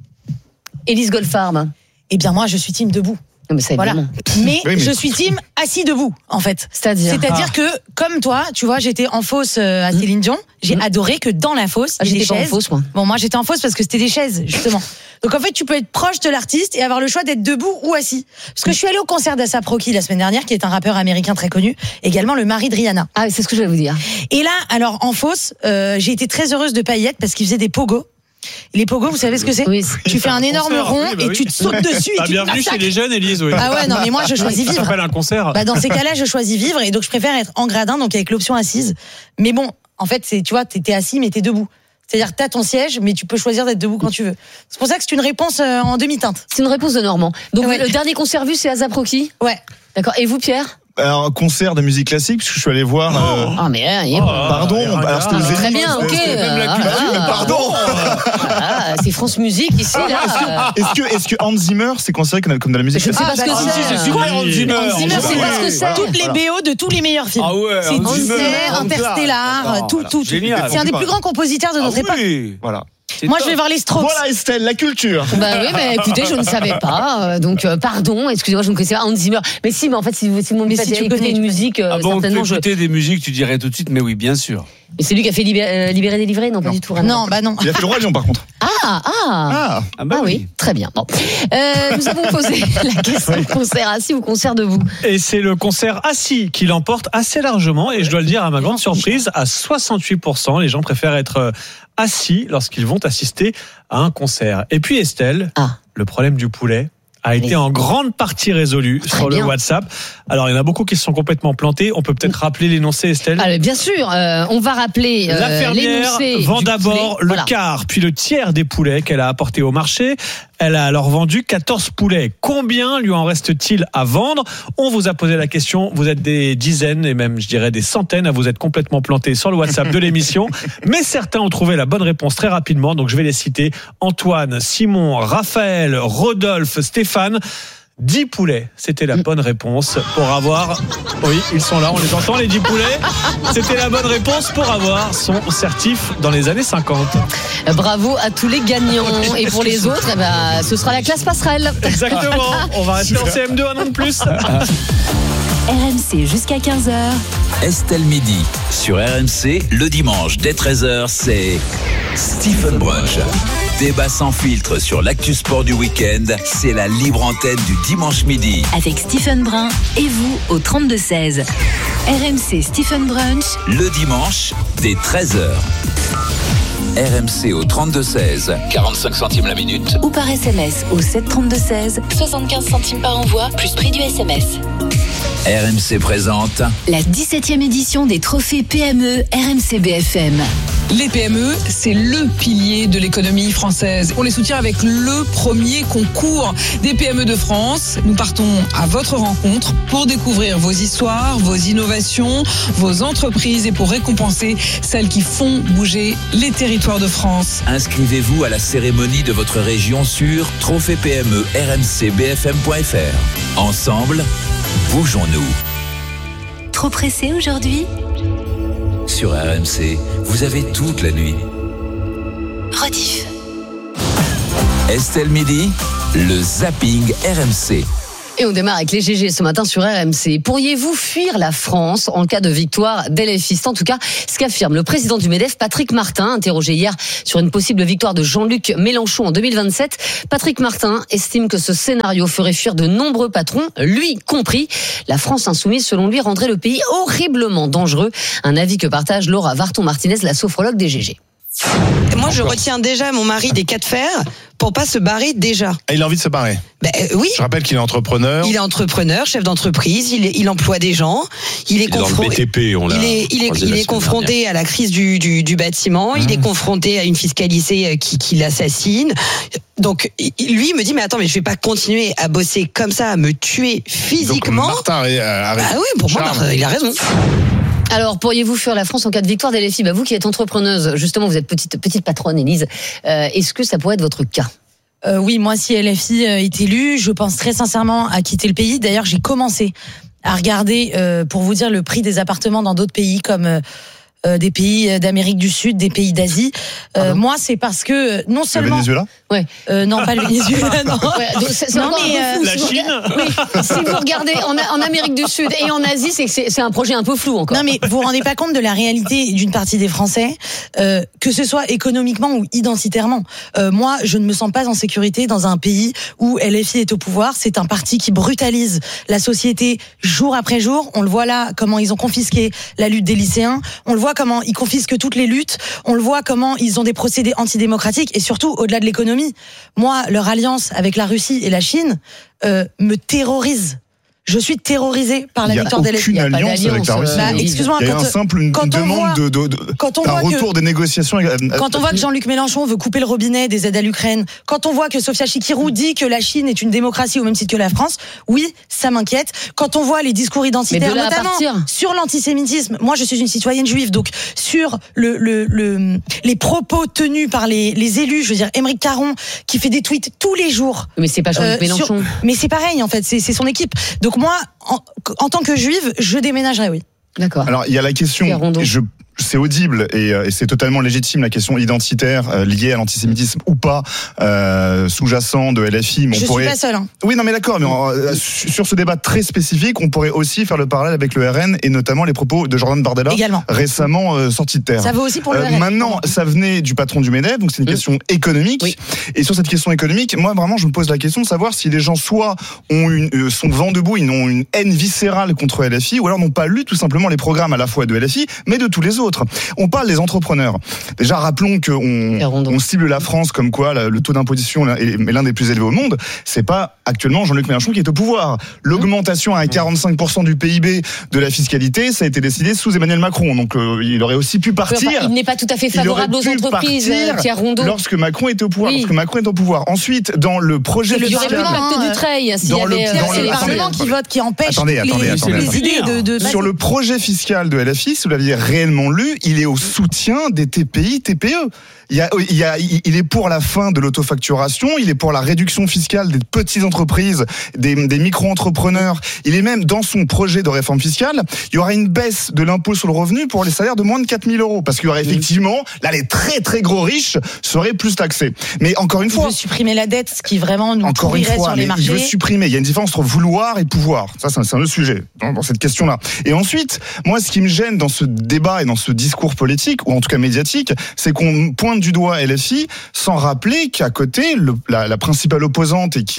Élise Goldfarb.
Eh bien, moi, je suis team debout.
Mais, ça
voilà. mais, oui, mais je suis team assis debout en fait.
C'est-à-dire,
C'est-à-dire ah. que comme toi, tu vois, j'étais en fosse à Céline Dion. J'ai mmh. adoré que dans la fosse,
ah,
il y ait des
chaises.
Pas
en fosse, moi.
Bon, moi j'étais en fosse parce que c'était des chaises justement. Donc en fait, tu peux être proche de l'artiste et avoir le choix d'être debout ou assis. Parce que je suis allée au concert d'A$AP Rocky la semaine dernière, qui est un rappeur américain très connu, également le mari de Rihanna.
Ah, c'est ce que je vais vous dire.
Et là, alors en fosse, euh, j'ai été très heureuse de pas y être parce qu'il faisait des pogos. Les pogos, vous savez ce que c'est? Oui, tu fais un, un énorme concert, rond oui, bah et oui. tu te sautes dessus. Et
ah,
tu
bienvenue chez les jeunes, Élise. Oui.
Ah ouais, non, mais moi je choisis vivre.
Ça s'appelle un concert.
Bah, dans ces cas-là, je choisis vivre et donc je préfère être en gradin, donc avec l'option assise. Mais bon, en fait, c'est, tu vois, t'es, t'es assis mais t'es debout. C'est-à-dire que t'as ton siège, mais tu peux choisir d'être debout quand tu veux. C'est pour ça que c'est une réponse en demi-teinte.
C'est une réponse de Normand. Donc ouais. Le dernier concert vu, c'est A$AP Rocky.
Ouais.
D'accord. Et vous, Pierre?
Alors, un concert de musique classique, parce que je suis allé voir.
Oh, euh... oh mais hein,
oh, pardon, oh, alors c'était le Zénith.
Très bien, ok.
C'était même la culture, ah, mais pardon.
Ah, c'est France Musique ici là.
Est-ce que, est-ce que Hans Zimmer, c'est considéré comme de la musique
classique? Je sais pas ce que c'est.
C'est super Hans Zimmer.
Hans Zimmer, c'est pas ce que c'est.
Toutes les B O de tous les meilleurs films.
Ah ouais.
C'est Disney, Interstellar, tout, tout.
Génial.
C'est un des plus grands compositeurs de notre époque.
Voilà.
C'est Moi, top. Je vais voir les Strokes.
Voilà, Estelle, la culture.
Bah oui, mais écoutez, je ne savais pas. Donc, euh, pardon, excusez-moi, je ne connaissais pas Hans Zimmer. Mais si, mais en fait, si vous, si vous me
si tu
connais une musique, euh,
ah bon,
certainement.
Tu écoutais je... des musiques, tu dirais tout de suite, mais oui, bien sûr.
Mais c'est lui qui a fait Libérer, euh, libérer délivrer, non, non, pas du tout. Rien
non, bah non.
Il a fait le Roi Lion, par contre.
Ah, ah.
Ah,
ah, bah
ah oui. oui, très bien. Bon. Euh, nous avons posé la question concert assis ou concert debout.
Et c'est le concert assis qui l'emporte assez largement. Et je dois le dire, à ma grande surprise, à soixante-huit pour cent, les gens préfèrent être assis lorsqu'ils vont assister à un concert. Et puis Estelle, ah. le problème du poulet a été en grande partie résolu Très sur bien. le WhatsApp. Alors, il y en a beaucoup qui se sont complètement plantés. On peut peut-être rappeler l'énoncé, Estelle?
Allez, bien sûr, euh, on va rappeler euh,
La fermière vend d'abord le voilà. quart, puis le tiers des poulets qu'elle a apportés au marché. Elle a alors vendu quatorze poulets. Combien lui en reste-t-il à vendre? On vous a posé la question. Vous êtes des dizaines et même, je dirais, des centaines à vous être complètement plantés sur le WhatsApp de l'émission. Mais certains ont trouvé la bonne réponse très rapidement. Donc, je vais les citer. Antoine, Simon, Raphaël, Rodolphe, Stéphane. dix poulets, c'était la bonne réponse pour avoir... Oui, ils sont là, on les entend, les dix poulets. C'était la bonne réponse pour avoir son certif dans les années cinquante.
Bravo à tous les gagnants. Et pour les autres, eh ben, ce sera la classe passerelle.
Exactement, on va rester en C M deux un an de plus.
R M C jusqu'à quinze heures.
Estelle Midi. Sur R M C, le dimanche dès treize heures, c'est Stephen Brunch. Débat sans filtre sur l'actu sport du week-end, c'est la libre antenne du dimanche midi.
Avec Stephen Brun et vous au trente-deux seize. R M C Stephen Brunch.
Le dimanche dès treize heures. R M C au trente-deux seize, quarante-cinq centimes la minute.
Ou par S M S au sept trente-deux seize, soixante-quinze centimes par envoi, plus prix du S M S.
R M C présente
La dix-septième édition des trophées P M E R M C B F M.
Les P M E, c'est le pilier de l'économie française. On les soutient avec le premier concours des P M E de France. Nous partons à votre rencontre pour découvrir vos histoires, vos innovations, vos entreprises et pour récompenser celles qui font bouger les territoires de France.
Inscrivez-vous à la cérémonie de votre région sur trophée P M E R M C B F M point F R. Ensemble, bougeons-nous.
Trop pressé aujourd'hui ?
Sur R M C, vous avez toute la nuit.
Rediff.
Estelle Midi, le zapping R M C.
Et on démarre avec les G G ce matin sur R M C. Pourriez-vous fuir la France en cas de victoire des LFistes ? En tout cas, ce qu'affirme le président du MEDEF, Patrick Martin, interrogé hier sur une possible victoire de Jean-Luc Mélenchon en deux mille vingt-sept. Patrick Martin estime que ce scénario ferait fuir de nombreux patrons, lui compris. La France insoumise, selon lui, rendrait le pays horriblement dangereux. Un avis que partage Laura Varton-Martinez, la sophrologue des G G.
Moi, je retiens déjà mon mari des cas de fer pour pas se barrer déjà.
Et il a envie de se barrer.
Ben, euh, oui.
Je rappelle qu'il est entrepreneur.
Il est entrepreneur, chef d'entreprise. Il, est, il emploie des gens. Il est,
il est dans le B T P. On l'a
il est, il est, il est confronté dernière. à la crise du, du, du bâtiment. Mmh. Il est confronté à une fiscalité qui, qui l'assassine. Donc, lui il me dit mais attends, mais je vais pas continuer à bosser comme ça, à me tuer physiquement.
Donc, Martin a raison.
Ah oui, pour Charme. moi, il a raison.
Alors, pourriez-vous fuir la France en cas de victoire des L F I ? Bah, vous qui êtes entrepreneuse, justement, vous êtes petite, petite patronne, Élise. Euh, est-ce que ça pourrait être votre cas ?
euh, Oui, moi, si L F I est élu, je pense très sincèrement à quitter le pays. D'ailleurs, j'ai commencé à regarder, euh, pour vous dire, le prix des appartements dans d'autres pays comme... Euh, Euh, des pays d'Amérique du Sud, des pays d'Asie. Euh, ah moi, c'est parce que non seulement.
Le Venezuela ?
Ouais. Euh, non, pas le Venezuela. Non.
Ouais, donc c'est, c'est
non mais
euh,
la Chine.
Oui. Si vous regardez en, en Amérique du Sud et en Asie, c'est que c'est, c'est un projet un peu flou encore.
Non, mais vous vous rendez pas compte de la réalité d'une partie des Français, euh, que ce soit économiquement ou identitairement. Euh, moi, je ne me sens pas en sécurité dans un pays où L F I est au pouvoir. C'est un parti qui brutalise la société jour après jour. On le voit là, comment ils ont confisqué la lutte des lycéens. On le voit comment ils confisquent toutes les luttes. On le voit comment ils ont des procédés antidémocratiques et surtout au-delà de l'économie. Moi, leur alliance avec la Russie et la Chine euh, me terrorise. Je suis terrorisée par la victoire des L F I.
Il n'y a aucune alliance avec la Russie.
Bah, excuse-moi,
il y a
quand,
un simple une
quand
demande
voit,
de, de, de
quand on
un
voit
retour
que,
des négociations.
Quand on voit que Jean-Luc Mélenchon veut couper le robinet des aides à l'Ukraine, quand on voit que Sofia Chikirou dit que la Chine est une démocratie au même titre que la France, oui, ça m'inquiète. Quand on voit les discours identitaires, notamment sur l'antisémitisme, moi je suis une citoyenne juive, donc sur le, le, le, les propos tenus par les, les élus, je veux dire Émeric Caron qui fait des tweets tous les jours.
Mais c'est pas Jean-Luc euh, Mélenchon.
Sur, mais c'est pareil en fait, c'est, c'est son équipe. Donc moi, en, en tant que juive, je déménagerais, oui.
D'accord.
Alors il y a la question, je, c'est audible et, et c'est totalement légitime la question identitaire euh, liée à l'antisémitisme ou pas euh, sous-jacent de L F I. Mais on
je
pourrait...
suis pas seule. Hein.
Oui, non mais d'accord. Mais euh, sur ce débat très spécifique, on pourrait aussi faire le parallèle avec le R N et notamment les propos de Jordan Bardella
également
récemment euh, sortis de terre.
Ça vaut aussi pour le
euh,
R N.
Maintenant, ça venait du patron du MEDEF, donc c'est une mmh. question économique. Oui. Et sur cette question économique, moi vraiment, je me pose la question de savoir si les gens soit ont une, euh, sont vent debout, ils ont une haine viscérale contre L F I, ou alors n'ont pas lu tout simplement les programmes à la fois de L F I, mais de tous les autres. On parle des entrepreneurs. Déjà, rappelons qu'on on cible la France comme quoi le taux d'imposition est l'un des plus élevés au monde. C'est pas actuellement Jean-Luc Mélenchon qui est au pouvoir. L'augmentation à quarante-cinq pour cent du P I B de la fiscalité, ça a été décidé sous Emmanuel Macron. Donc euh, il aurait aussi pu partir.
Il n'est pas tout à fait favorable aux entreprises, Pierre Rondeau.
Lorsque Macron était au pouvoir. Oui. Lorsque Macron est au pouvoir. Ensuite, dans le projet
fiscal. Il y aurait plus
de
pacte du Treil. S'il y avait,
le, c'est le Parlement qui vote, qui empêche
attendez,
les,
attendez, attendez,
les idées de, de.
Sur le projet fiscal de L F I, si vous l'aviez réellement lu, il est au soutien des T P I, T P E. Il, y a, il, y a, il est pour la fin de l'autofacturation, il est pour la réduction fiscale des petites entreprises, des, des micro-entrepreneurs. Il est même dans son projet de réforme fiscale, il y aura une baisse de l'impôt sur le revenu pour les salaires de moins de quatre mille euros. Parce qu'il y aurait effectivement, là, les très très gros riches seraient plus taxés. Mais encore une fois.
Il veut supprimer la dette, ce qui vraiment nous
encore une fois,
sur les marchés.
Il veut supprimer. Il y a une différence entre vouloir et pouvoir. Ça, c'est un, c'est un autre sujet dans, dans cette question-là. Et ensuite, moi, ce qui me gêne dans ce débat et dans ce discours politique, ou en tout cas médiatique, c'est qu'on pointe du doigt L F I sans rappeler qu'à côté, le, la, la principale opposante et qui a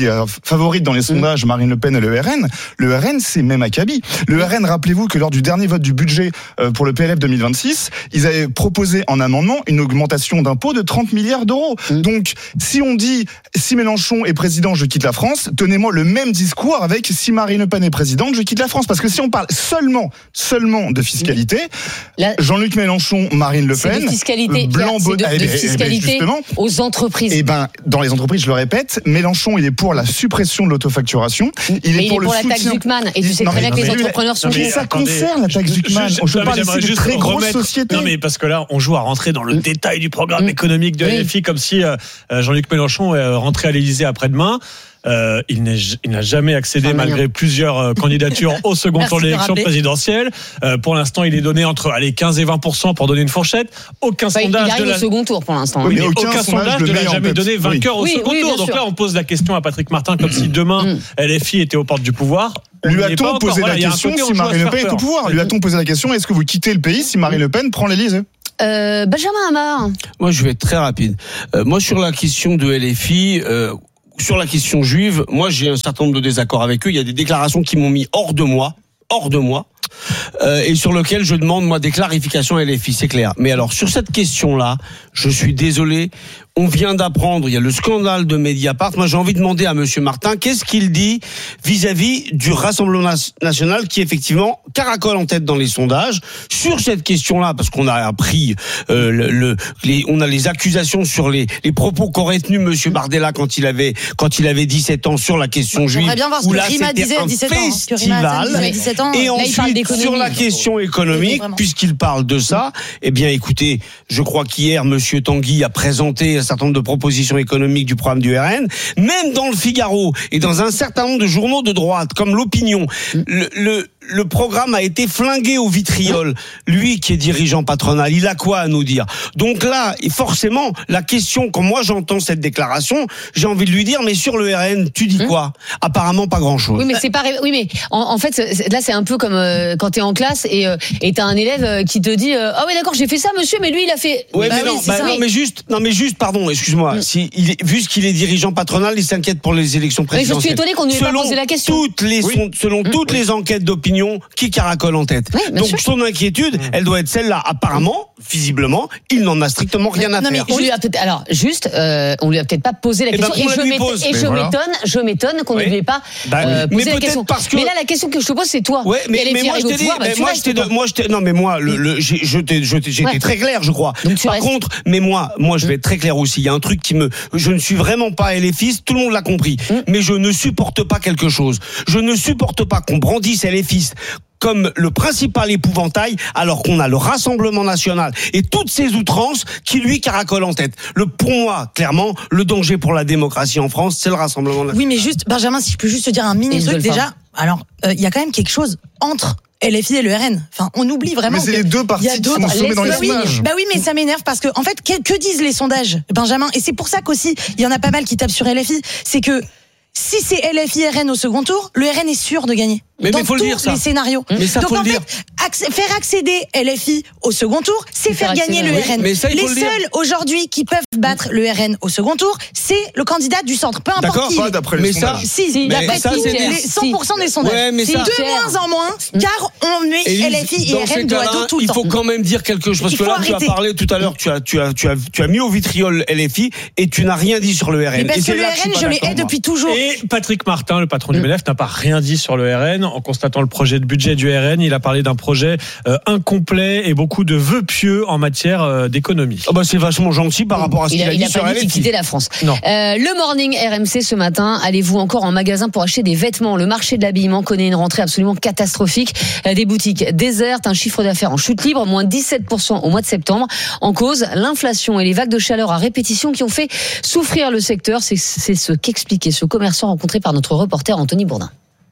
favorite dans les sondages, Marine Le Pen et le R N. Le R N, c'est même acabit. Le R N, rappelez-vous que lors du dernier vote du budget pour le P L F deux mille vingt-six, ils avaient proposé en amendement une augmentation d'impôts de trente milliards d'euros. Mmh. Donc, si on dit, si Mélenchon est président, je quitte la France, tenez-moi le même discours avec si Marine Le Pen est présidente, je quitte la France. Parce que si on parle seulement, seulement de fiscalité, la... Jean-Luc Mélenchon, Marine Le Pen,
c'est de fiscalité,
blanc,
c'est de, de
eh ben,
fiscalité
eh ben
aux entreprises.
Eh ben, dans les entreprises, je le répète, Mélenchon, il est pour la suppression de l'autofacturation. Il
mais
est pour,
il est pour
le
la
soutien...
taxe Zuckman. Et tu sais
non,
très bien que les entrepreneurs sont
mais, ça concerne la taxe Zuckman. Je, je, je parle ici de très grosses sociétés.
Non, mais parce que là, on joue à rentrer dans le mmh. détail du programme mmh. économique de L F I, comme si euh, Jean-Luc Mélenchon euh, rentrait à l'Élysée après-demain. Euh, il, il n'a jamais accédé, enfin, malgré plusieurs euh, candidatures, au second Merci tour de l'élection présidentielle. Euh, pour l'instant, il est donné entre allez, quinze et vingt pour cent pour donner une fourchette. Aucun enfin, sondage.
Il arrive
de la...
au second tour pour l'instant.
Oui, mais aucun, aucun sondage ne l'a jamais donné vainqueur oui. au second oui, oui, tour. Donc sûr. Là, on pose la question à Patrick Martin comme si demain, L F I était aux portes du pouvoir.
Lui a-t-on posé la question si Marine Le Pen est au pouvoir ? Lui a-t-on posé la question est-ce que vous quittez le pays si Marine Le Pen prend l'Élysée ?
Euh, Benjamin Hamar.
Moi, je vais être très rapide. Euh, moi, sur la question de L F I, euh, sur la question juive, moi, j'ai un certain nombre de désaccords avec eux. Il y a des déclarations qui m'ont mis hors de moi, hors de moi, euh, et sur lequel je demande, moi, des clarifications à L F I, c'est clair. Mais alors, sur cette question-là, je suis désolé. On vient d'apprendre, il y a le scandale de Mediapart. Moi, j'ai envie de demander à Monsieur Martin, qu'est-ce qu'il dit vis-à-vis du Rassemblement national qui, effectivement, caracole en tête dans les sondages sur cette question-là, parce qu'on a appris, euh, le, le, les, on a les accusations sur les, les propos qu'aurait tenus Monsieur Bardella quand il avait, quand il avait dix-sept ans sur la question juive.
J'aimerais bien voir ce que Rima disait à dix-sept ans. Ce que Rima disait à dix-sept ans.
Et ensuite, sur la question économique, puisqu'il parle de ça, eh bien, écoutez, je crois qu'hier, Monsieur Tanguy a présenté un certain nombre de propositions économiques du programme du R N, même dans le Figaro et dans un certain nombre de journaux de droite, comme l'Opinion, le, le, le programme a été flingué au vitriol. Lui qui est dirigeant patronal, il a quoi à nous dire ? Donc là, forcément, la question, quand moi j'entends cette déclaration, j'ai envie de lui dire, mais sur le R N, tu dis quoi ? Apparemment pas grand-chose.
Oui, mais c'est pas, oui, mais en, en fait, là c'est un peu comme euh, quand t'es en classe et euh, et t'as un élève euh, qui te dit, euh, ah oui d'accord, j'ai fait ça, monsieur, mais lui il a fait.
Ouais,
bah
mais
oui,
non, bah
ça.
non, mais juste, non, mais juste, pardon, excuse-moi. Mm. Si il est, vu ce qu'il est dirigeant patronal, il s'inquiète pour les élections présidentielles.
Mais je suis étonné qu'on ne lui ait pas posé la question.
Toutes les, oui. son, selon mm. toutes les enquêtes d'opinion, qui caracole en tête.
Oui,
donc
sûr.
son inquiétude, mm. elle doit être celle-là. Apparemment, visiblement, il n'en a strictement rien à
non,
faire.
Mais on lui a peut-être, alors juste, euh, on lui a peut-être pas posé la
et
question.
Ben,
et je, m'étonne,
pose,
et je
voilà.
m'étonne, je m'étonne qu'on oui. ne lui ait pas
bah,
euh,
oui.
posé
mais
la question.
Parce que...
Mais là, la question que je te pose, c'est toi.
Ouais, mais, mais moi je t'ai dit,
pouvoir, bah,
moi je t'ai, moi je t'ai, non mais moi, le, le, j'ai, je t'ai, je t'ai, j'étais ouais. très clair, je crois. Par restes. contre, mais moi, moi je vais être très clair aussi. Il y a un truc qui me, je ne suis vraiment pas LFiste, tout le monde l'a compris. Mm. Mais je ne supporte pas quelque chose. Je ne supporte pas qu'on brandisse LFiste comme le principal épouvantail, alors qu'on a le Rassemblement national et toutes ces outrances qui lui caracolent en tête. Le, pour moi, clairement, le danger pour la démocratie en France, c'est le Rassemblement national.
Oui, mais juste, Benjamin, si je peux juste te dire un mini truc, déjà, alors, il euh, y a quand même quelque chose entre L F I et le R N. Enfin, on oublie vraiment.
Mais c'est les deux partis qui sont sommés dans les sondages.
Bah oui, mais ça m'énerve parce que, en fait, que, que disent les sondages, Benjamin? Et c'est pour ça qu'aussi, il y en a pas mal qui tapent sur L F I. C'est que, si c'est L F I R N au second tour, le R N est sûr de gagner.
Mais
dans
mais faut
tous
le dire, ça.
les scénarios.
Mais ça,
donc
faut
en
le
fait,
dire.
Accé- faire accéder L F I au second tour, c'est faire, faire gagner le
oui,
R N.
Mais ça, il
les
faut le
seuls
dire.
aujourd'hui qui peuvent battre le R N au second tour, c'est le candidat du centre. Peu importe
D'accord,
qui.
Pas d'après les
mais
sondages.
Ça, si, si, d'après
ça,
qui,
c'est
les
des...
cent pour cent des sondages.
Ouais, mais
c'est
ça...
de moins en moins, car on met
Élise,
L F I et R N dos à dos tout le
il
temps.
faut quand même dire quelque chose, parce
il
que là,
arrêter.
tu as parlé tout à l'heure, tu as, tu as, tu as, tu as mis au vitriol L F I et tu n'as rien dit sur le R N.
Mais parce
et
que le
là
R N, je, je l'ai hais depuis toujours.
Et Patrick Martin, le patron du M L F, n'a pas rien dit sur le R N. En constatant le projet de budget du R N, il a parlé d'un projet euh, incomplet et beaucoup de vœux pieux en matière euh, d'économie.
Oh bah c'est vachement gentil par rapport à ce
il
qu'il
a,
a,
il
dit
a
sur
pas
L
dit
F I.
qu'il quittait la France.
Non.
Euh, le Morning R M C ce matin, allez-vous encore en magasin pour acheter des vêtements? Le marché de l'habillement connaît une rentrée absolument catastrophique. Euh, des boutiques désertes, un chiffre d'affaires en chute libre, moins dix-sept pour cent au mois de septembre. En cause, l'inflation et les vagues de chaleur à répétition qui ont fait souffrir le secteur. C'est, c'est ce qu'expliquait ce commerçant rencontré par notre reporter Anthony Bourdin.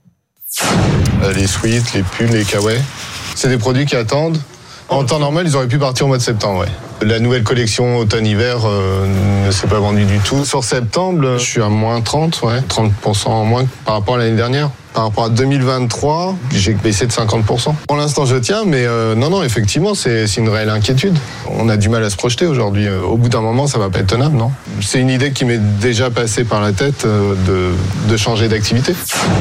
Les sweats, les pulls, les kawaii, c'est des produits qui attendent. En temps normal, ils auraient pu partir au mois de septembre, ouais. La nouvelle collection automne-hiver euh, ne s'est pas vendue du tout. Sur septembre, je suis à moins trente, ouais, trente pour cent en moins par rapport à l'année dernière. Par rapport à deux mille vingt-trois, j'ai baissé de cinquante pour cent. Pour l'instant, je tiens, mais euh, non, non, effectivement, c'est, c'est une réelle inquiétude. On a du mal à se projeter aujourd'hui. Au bout d'un moment, ça va pas être tenable, non ? C'est une idée qui m'est déjà passée par la tête euh, de, de changer d'activité.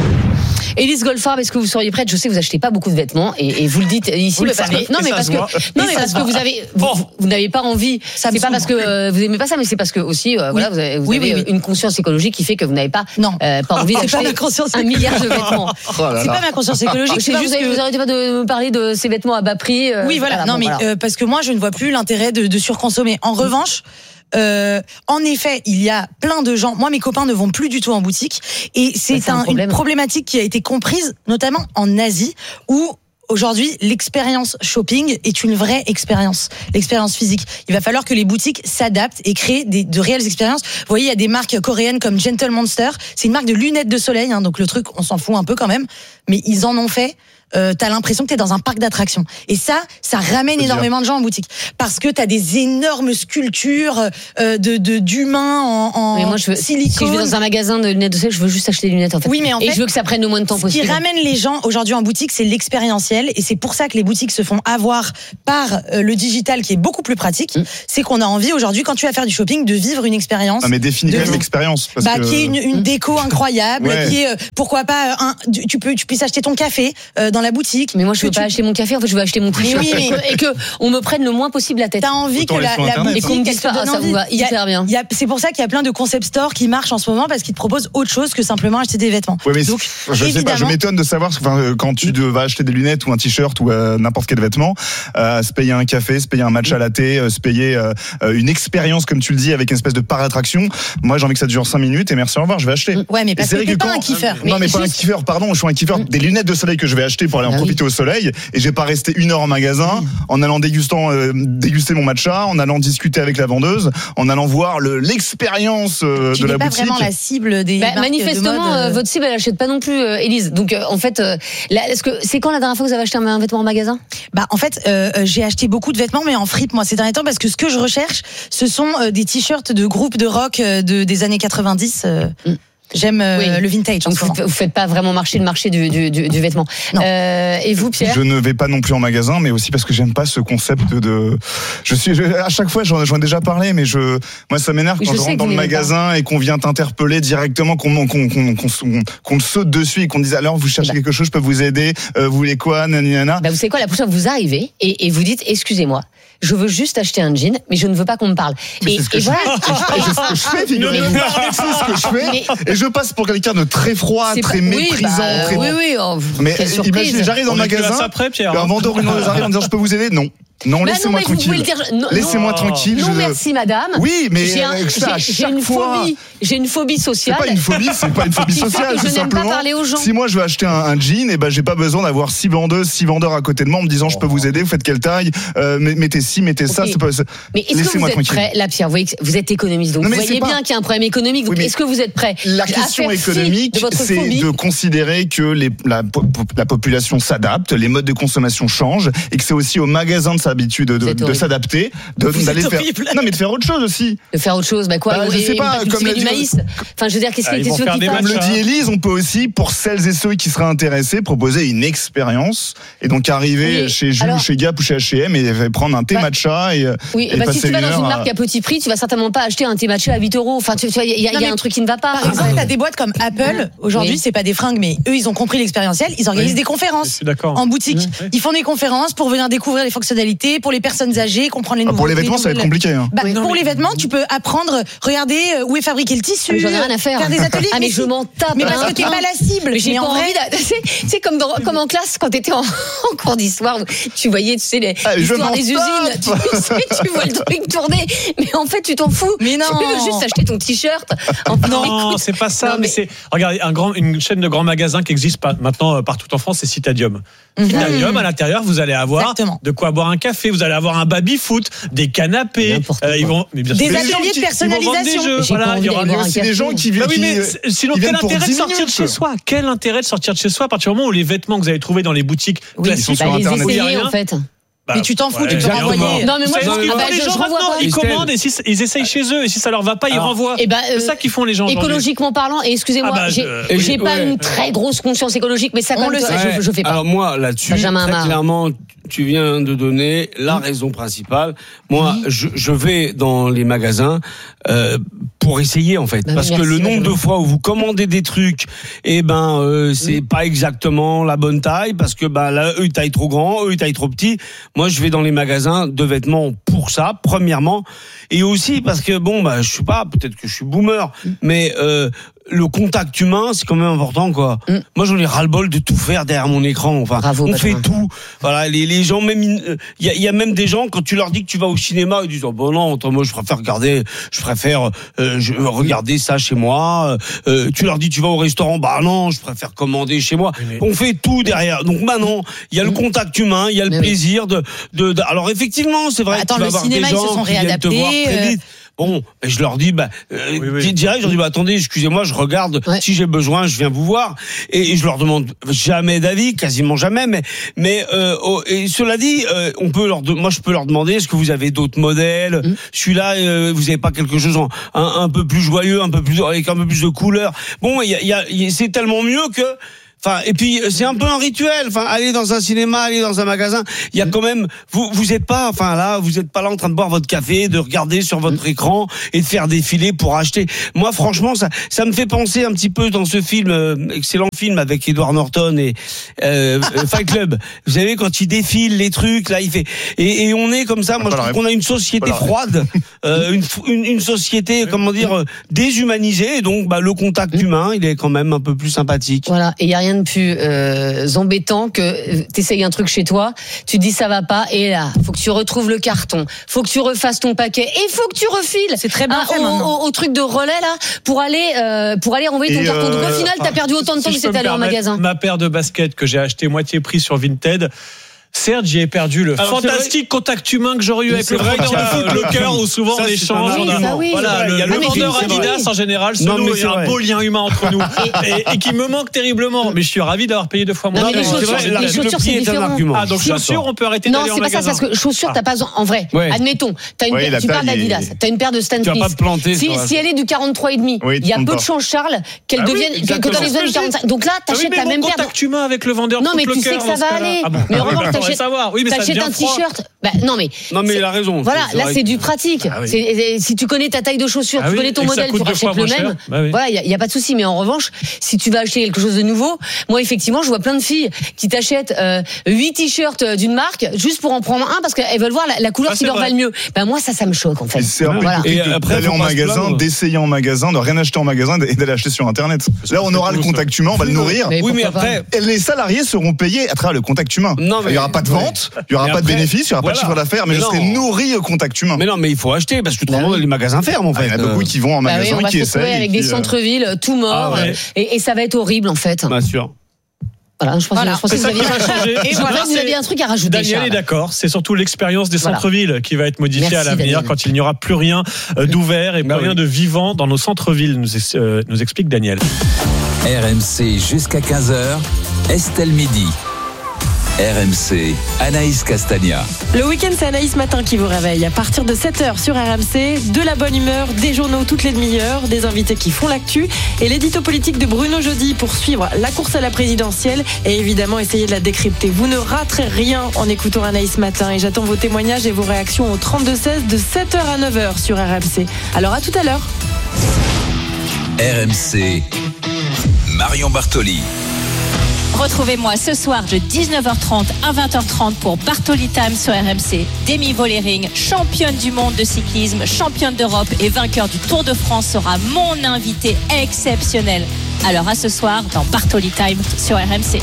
Élise Goldfarb, est-ce que vous seriez prête? Je sais que vous achetez pas beaucoup de vêtements et, et vous le dites ici,
Vous
mais
le
parce
savez,
que non, mais parce que non, mais parce que vous avez vous, vous n'avez pas envie. C'est pas parce que euh, vous aimez pas ça, mais c'est parce que aussi euh,
Oui.
voilà, vous avez, vous
Oui,
avez
oui, oui.
une conscience écologique qui fait que vous n'avez pas
Non.
euh, pas envie
C'est pas
d'acheter
ma conscience
un milliard de vêtements.
Oh là
C'est
là.
pas ma conscience écologique,
Je sais
c'est
pas,
juste
vous, avez,
que...
vous arrêtez pas de me parler de ces vêtements à bas prix. euh,
Oui, voilà. Non,
bon,
mais
voilà.
euh, parce que moi, je ne vois plus l'intérêt de, de surconsommer. En revanche. Euh, en effet, il y a plein de gens. Moi, mes copains ne vont plus du tout en boutique, et c'est,
c'est un
un,
problème.
une problématique qui a été comprise, notamment en Asie, où aujourd'hui, l'expérience shopping est une vraie expérience, l'expérience physique. Il va falloir que les boutiques s'adaptent et créent des, de réelles expériences. Vous voyez, il y a des marques coréennes comme Gentle Monster. C'est une marque de lunettes de soleil, hein, donc le truc, on s'en fout un peu quand même, mais ils en ont fait. Euh, t'as l'impression que t'es dans un parc d'attractions. Et ça, ça ramène
C'est
énormément
bien.
de gens en boutique. Parce que t'as des énormes sculptures euh, de, de, d'humains en, en
Mais moi, je veux, si
silicone.
je vais dans un magasin de lunettes de soleil, je veux juste acheter des lunettes en fait.
Oui, mais en
et
fait,
je veux que ça prenne le moins de temps
Ce
possible.
qui ramène les gens aujourd'hui en boutique, c'est l'expérientiel, et c'est pour ça que les boutiques se font avoir par euh, le digital, qui est beaucoup plus pratique.
Mm.
C'est qu'on a envie aujourd'hui, quand tu vas faire du shopping, de vivre une expérience.
Ah, mais définis
de-
quand même l'expérience. parce
Bah,
que-
qui est une, une déco incroyable,
Ouais.
qui est euh, pourquoi pas un, tu- tu peux tu puisses acheter ton café euh, dans la boutique.
Mais moi, je
Que
veux pas
tu-
acheter mon café. En fait, je veux acheter mon t-shirt
Oui,
et,
mais-
que, et que on me prenne le moins possible la tête.
T'as envie
Autant
que
aller
la,
sur
la
Internet.
Et qu'on me
boutique
dise
elle te
pas, ah,
donne
ça
envie.
vous va
Il y a-
hyper bien.
il y a- C'est pour ça qu'il y a plein de concept stores qui marchent en ce moment, parce qu'ils te proposent autre chose que simplement acheter des vêtements.
Ouais, mais
Donc,
je sais pas, je
évidemment-
m'étonne de savoir, enfin, euh, quand tu de- vas acheter des lunettes ou un t-shirt ou euh, n'importe quel vêtement, euh, se payer un café, se payer un matcha latte, euh, se payer euh, euh, une expérience, comme tu le dis, avec une espèce de par-attraction. Moi, j'ai envie que ça dure cinq minutes et merci, au revoir, je vais acheter.
Ouais, mais
Et
parce
c'est
que
vrai
t'es pas
quand-
un kiffeur.
Non, mais,
Mais
pas un
juste-
kiffeur, pardon, je suis un kiffeur des lunettes de soleil que je vais acheter pour aller en
Ah oui.
profiter au soleil, et je vais pas rester une heure en magasin en allant dégustant, euh, déguster mon matcha, en allant discuter avec la vendeuse, en allant voir le, l'expérience euh,
Tu
de
n'es
la
pas
boutique.
vraiment la cible des
Bah,
marques de
manifestement,
mode, euh.
euh, votre cible, elle achète pas non plus, euh, Élise. Donc, euh, en fait, euh, là, est-ce que c'est quand la dernière fois que vous avez acheté un, un vêtement en magasin?
Bah en fait, euh, euh, j'ai acheté beaucoup de vêtements, mais en fripe moi ces derniers temps, parce que ce que je recherche, ce sont euh, des t-shirts de groupes de rock euh, de des années quatre-vingt-dix. euh,
Mm.
J'aime euh,
Oui.
le vintage. En
Donc,
ce moment.
vous, vous faites pas vraiment marcher le marché du, du, du, du vêtement. Euh, et vous, Pierre?
Je ne vais pas non plus en magasin, mais aussi parce que j'aime pas ce concept de. Je suis je- à chaque fois, j'en j'en ai déjà parlé, mais je, moi, ça m'énerve
Oui,
quand
je
je,
sais
rentre
que
dans
vous
le
n'aimez
magasin et qu'on vient t'interpeller directement, qu'on qu'on qu'on qu'on qu'on- qu'on te saute dessus et qu'on dise alors vous cherchez quelque chose, je peux vous aider, euh, vous voulez quoi, nani nana.
Bah, vous savez quoi, la prochaine fois vous arrivez et, et vous dites, excusez-moi, je veux juste acheter un jean, mais je ne veux pas qu'on me parle.
Mais
Et,
c'est ce que
et
je
voilà.
fais. Et c'est ce que je fais, figurez-vous. C'est ce que je fais.
Mais-
Et je passe pour quelqu'un de très froid,
C'est
très
pas- oui,
méprisant,
bah,
très.
oui, oui, oh,
Mais
quelle surprise.
imaginez, j'arrive dans le
On est plus à
magasin,
ça près, Pierre,
et un
hein.
vendeur ou une vendeuse arrive en disant je peux vous aider. Non. Non,
Bah
laissez-moi
non, mais vous pouvez
tranquille.
le dire. Non,
Laissez-moi
non.
tranquille.
Non,
je-
merci, madame.
Oui, mais
j'ai, un-
euh, ça, à
j'ai- j'ai
chaque
une
fois.
phobie. J'ai une phobie
C'est
sociale.
pas une phobie, c'est pas une phobie
qui fait
sociale.
que je
c'est
n'aime pas
simplement,
parler aux gens.
si moi je veux acheter un, un jean, et ben j'ai pas besoin d'avoir six vendeuses, six vendeurs à côté de moi en me disant je peux vous aider, vous faites quelle taille, euh, mettez ci, mettez ça.
Ok.
C'est pas, c'est-
Mais est-ce que vous
laissez-moi
êtes
tranquille.
prêt, là, Pierre, vous voyez que vous êtes économiste, donc
Non,
vous
mais
voyez
c'est pas-
bien qu'il y a un problème économique. Donc,
Oui, mais
est-ce que vous êtes prêt
La
à
question
faire fi
économique,
de votre
c'est
phobie
de considérer que les, la, po- la population s'adapte, les modes de consommation changent, et que c'est aussi aux magasins de s'habitude de, de, de s'adapter, de-
Vous
d'aller
êtes
faire.
horrible.
Non, mais de faire autre chose aussi.
de faire autre chose? Bah quoi?
Bah, je
et-
sais
et
pas,
vous
comme
cultivez
l'a
du
dit-
maïs. Enfin, je veux dire, qu'est-ce
Ah,
qui
ils
était
vont
ceux
faire
qui
des
fâchent
Comme le
matchs,
dit
hein.
Élise, on peut aussi, pour celles et ceux qui seraient intéressés, proposer une expérience et donc arriver
Oui,
chez Jules,
alors-
chez Gap ou chez H et M et prendre un thé
Bah,
matcha et,
Oui,
et
bah, si
passer
tu vas
une
dans
heure
une
à-
marque à petit prix, tu vas certainement pas acheter un thé matcha à huit euros. Enfin, tu, tu vois, il y a,
Non,
il y a
mais
un truc qui ne va pas.
Par exemple, t'as des boîtes comme Apple. Aujourd'hui,
Oui.
c'est pas des fringues, mais eux, ils ont compris l'expérientiel. Ils organisent
Oui.
des
Je
conférences
suis d'accord.
en boutique.
Oui.
Ils font des conférences pour venir découvrir les fonctionnalités, pour les personnes âgées, comprendre les
Ah,
nouveaux.
pour les vêtements, ça va être
nouvelles-
compliqué. Hein.
Bah,
Oui.
pour
Non,
les
mais-
vêtements, tu peux apprendre, regarder euh, où est fabriqué le tissu.
Ah, mais j'en ai rien à faire.
Faire des ateliers.
Ah, mais
si.
je m'en tape.
Mais parce
hein.
que t'es pas la cible.
Mais j'ai
Mais
pas
en vrai-
envie d'a- tu sais, tu sais, comme, dans, comme en classe, quand t'étais en, en cours d'histoire, où tu voyais, tu sais, les,
Ah, je
l'histoire
m'en
des usines, tu,
tape.
sais, tu vois le truc tourner, mais en fait, tu t'en fous.
Mais non.
Tu veux juste acheter ton t-shirt. En-
Non,
écoute,
c'est pas ça.
non,
mais
mais-
c'est regardez un grand, une chaîne de grands magasins qui existe pas, maintenant euh, partout en France, c'est Citadium.
Mhm.
Citadium, à l'intérieur, vous allez avoir
Exactement.
de quoi boire un café, vous allez avoir un baby foot, des canapés.
N'importe
euh, ils
quoi.
vont, mais bien
Des
sûr,
ateliers
gens
de
qui- ils vont vendre des
personnalisation.
jeux.
J'ai pas
Voilà,
envie
il y aura
d'aller
Il y a
boire un
aussi des
café.
gens qui,
Bah oui,
qui-
mais c'est- sinon,
qui
quel
viennent pour
intérêt de
dix
sortir de
minutes.
chez soi? Quel intérêt de sortir de chez soi à partir du moment où les vêtements que vous allez trouver dans les boutiques
Oui,
classiques,
sont sur
bah, les
Internet.
où il y a
essayer,
rien,
en fait.
Mais tu t'en fous,
Ouais,
tu peux
exactement.
renvoyer.
Non, mais moi,
C'est
je-
ce qu'ils
ah
font
bah,
les
je-
gens
je renvoie
maintenant.
pas.
Ils
Estelle.
commandent et si, ils essayent chez eux et si ça leur va pas, ils
Alors,
renvoient.
Eh ben, euh,
C'est ça qu'ils font les gens aujourd'hui.
Écologiquement parlant, et excusez-moi,
Ah bah,
j'ai
euh,
j'ai
oui,
pas
ouais.
une très grosse conscience écologique, mais ça,
On
quand
le
même,
sait.
je, je fais pas.
Alors moi, là-dessus,
Benjamin
très
Hamar.
clairement, tu viens de donner la raison principale. Moi, je, je vais dans les magasins euh, pour essayer en fait,
Bah oui,
parce que
merci,
le nombre
Benjamin.
de fois où vous commandez des trucs, eh ben euh, c'est pas exactement la bonne taille, parce que bah là, eux ils taillent trop grand, eux ils taillent trop petit. Moi, je vais dans les magasins de vêtements pour ça, premièrement, et aussi parce que bon bah je sais pas, peut-être que je suis boomer, mais euh, le contact humain, c'est quand même important, quoi.
Mm.
Moi, j'en ai ras-le-bol de tout faire derrière mon écran. Enfin,
Bravo,
on
Benjamin.
fait tout. Voilà, les, les gens, même, il y, a- y a même des gens, quand tu leur dis que tu vas au cinéma, ils disent, oh, bon, non, attends, moi, je préfère regarder, je préfère, euh, je, regarder ça chez moi. Euh, tu leur dis, tu vas au restaurant, bah non, je préfère commander chez moi.
mais-
On fait tout derrière. Donc, maintenant, il y a le contact humain, il y a le
Mais oui.
plaisir de, de, de- alors, effectivement, c'est vrai.
Attends,
que tu vas
le
avoir
cinéma,
des
ils se
gens
sont
qui viennent te voir
réadaptés,
très
euh,
vite. Bon, et je leur dis, bah, euh,
Oui, oui.
direct, je leur dis, bah, attendez, excusez-moi, je regarde.
Ouais.
Si j'ai besoin, je viens vous voir. Et, et je leur demande jamais d'avis, quasiment jamais. Mais, mais euh, oh, et cela dit, euh, on peut leur, de- moi, je peux leur demander, est-ce que vous avez d'autres modèles
Mm.
Celui-là, euh, vous avez pas quelque chose en, un, un peu plus joyeux, un peu plus avec un peu plus de couleur. Bon, il y a, il y a, il y a- c'est tellement mieux que. Enfin, et puis c'est un peu un rituel. Enfin, aller dans un cinéma, aller dans un magasin, il y a quand même. Vous, vous êtes pas, enfin là, vous êtes pas là en train de boire votre café, de regarder sur votre écran et de faire défiler pour acheter. Moi, franchement, ça, ça me fait penser un petit peu dans ce film, euh, excellent film avec Edward Norton et euh, euh, Fight Club. Vous savez quand il défile les trucs, là, il fait. Et, et on est comme ça. Moi, je trouve qu'on a une société
Voilà.
froide, euh, une, une, une société, comment dire, euh, déshumanisée. Et donc, bah, le contact humain, il est quand même un peu plus sympathique.
Voilà, et il y a rien de plus euh, embêtant que tu essayes un truc chez toi, tu dis ça va pas, et là, faut que tu retrouves le carton, faut que tu refasses ton paquet, et faut que tu refiles.
C'est très bien
Ah,
fait
au,
maintenant.
au, au truc de relais là, pour aller euh, pour aller renvoyer ton
Et
carton. Donc
euh,
au final, t'as perdu autant de
Si
temps
je
que
peux
c'est
me
allé en
permettre,
magasin.
Ma paire de baskets que j'ai acheté moitié prix sur Vinted. Certes, j'y ai perdu le
Alors, c'est
fantastique contact humain que j'aurais eu avec
C'est
le
vrai
vendeur
qu'il y a
de foot,
un-
le cœur, où souvent
Ça,
on
c'est
échange.
un
on a-
argument. Oui,
voilà,
ça,
le,
oui.
le
Ah, mais
vendeur
c'est vrai.
Adidas en général, se
Non,
loue,
mais
il y
c'est
a un
vrai.
beau lien humain entre nous et, et qui me manque terriblement. Mais je suis ravi d'avoir payé deux fois moins.
Non, mais les
cher.
chaussures,
vrai,
les
la- le
chaussures,
prix
c'est
est un
différent.
argument.
Ah, donc
Je suis
chaussures,
d'accord.
on peut arrêter
Non,
d'aller en
c'est pas ça,
magasin.
parce que chaussures, t'as pas besoin. En vrai,
Ouais.
admettons, t'as une
Oui,
paire-
la
tu parles
taille est-
d'Adidas, t'as une paire de Stan
Tu vas pas
Smith.
te planter
Si,
sur la-
si elle est du quarante-trois et demi,
Oui,
il y a
tu
peu de
comptes
chances, Charles, qu'elle
Ah oui,
devienne, que
exactement.
t'en aies besoin du quarante-cinq. Donc là,
Ah oui,
t'achètes
mais
la
mon
même paire. de-
contact humain avec le vendeur.
Non, mais
coupe
tu
le
sais
cœur
que ça
dans ce
va
cas-là.
aller.
Ah bon.
Mais en
Ah oui,
revanche,
bah, faudrait
t'achètes
savoir. Oui, mais ça
t'achètes
devient
un
froid.
t-shirt. Bah, non, mais.
Non, mais
c'est-
il a raison.
Voilà,
C'est
là,
vrai
c'est
que-
du pratique.
Ah oui.
C'est- c'est- si tu connais ta taille de chaussure,
Ah
tu
oui,
connais ton
et que ça
modèle,
coûte
tu
deux fois
rachètes le
moins cher.
même.
Bah oui.
Voilà, il y, a- y a pas de souci. Mais en revanche, si tu vas acheter quelque chose de nouveau, moi, effectivement, je vois plein de filles qui t'achètent euh, huit t-shirts euh, d'une marque juste pour en prendre un parce qu'elles veulent voir la, la couleur
Ah,
qui
c'est
leur
vrai.
va le mieux. Ben moi, ça, ça me choque en fait.
Et c'est un peu
Voilà.
hypocrite
Et
de-
après,
d'aller
faut
en
pas se
magasin,
plaindre.
d'essayer en magasin, de rien acheter en magasin et d'aller acheter sur Internet. Là, on aura le contact humain, on va le nourrir.
Mais
Oui, mais
pourquoi
après,
Et les salariés seront payés à travers le contact humain.
Non, mais-
il n'y aura pas de vente, il n'y aura
Mais
pas de
après,
bénéfice, il n'y aura pas de
voilà.
chiffre d'affaires, mais,
Mais
je serai
non.
nourri au contact humain.
mais non, mais il faut acheter parce que
Bah
autrement
oui.
les magasins ferment en
Ah,
fait.
il y en a beaucoup qui vont en
Bah oui,
magasin,
on va
qui
se retrouver
essayent.
avec
et
des
qui, euh,
centres-villes euh, tout morts
Ah ouais.
et, et ça va être horrible en fait.
Bien sûr.
Voilà, je pense,
Voilà.
je pensais que vous
C'est
aviez,
ça qui va changer.
je
Et
pensais
voilà,
que vous aviez un truc à rajouter.
Daniel
Charles.
est d'accord, c'est surtout l'expérience des
Voilà.
centres-villes qui va être modifiée
Merci,
à l'avenir
Daniel.
quand il n'y aura plus rien euh, d'ouvert et plus
Bah
rien
oui.
de vivant dans nos centres-villes, nous, ex- euh, nous explique Daniel.
R M C jusqu'à quinze heures, Estelle Midi. R M C, Anaïs Castagna.
Le week-end, c'est Anaïs Matin qui vous réveille. À partir de sept heures sur R M C, de la bonne humeur, des journaux toutes les demi-heures, des invités qui font l'actu et l'édito politique de Bruno Jeudi pour suivre la course à la présidentielle et évidemment essayer de la décrypter. Vous ne raterez rien en écoutant Anaïs Matin et j'attends vos témoignages et vos réactions au trente-deux seize de sept heures à neuf heures sur R M C. Alors à tout à l'heure.
R M C, Marion Bartoli.
Retrouvez-moi ce soir de dix-neuf heures trente à vingt heures trente pour Bartoli Time sur R M C. Demi Vollering, championne du monde de cyclisme, championne d'Europe et vainqueur du Tour de France sera mon invité exceptionnel. Alors à ce soir dans Bartoli Time sur R M C.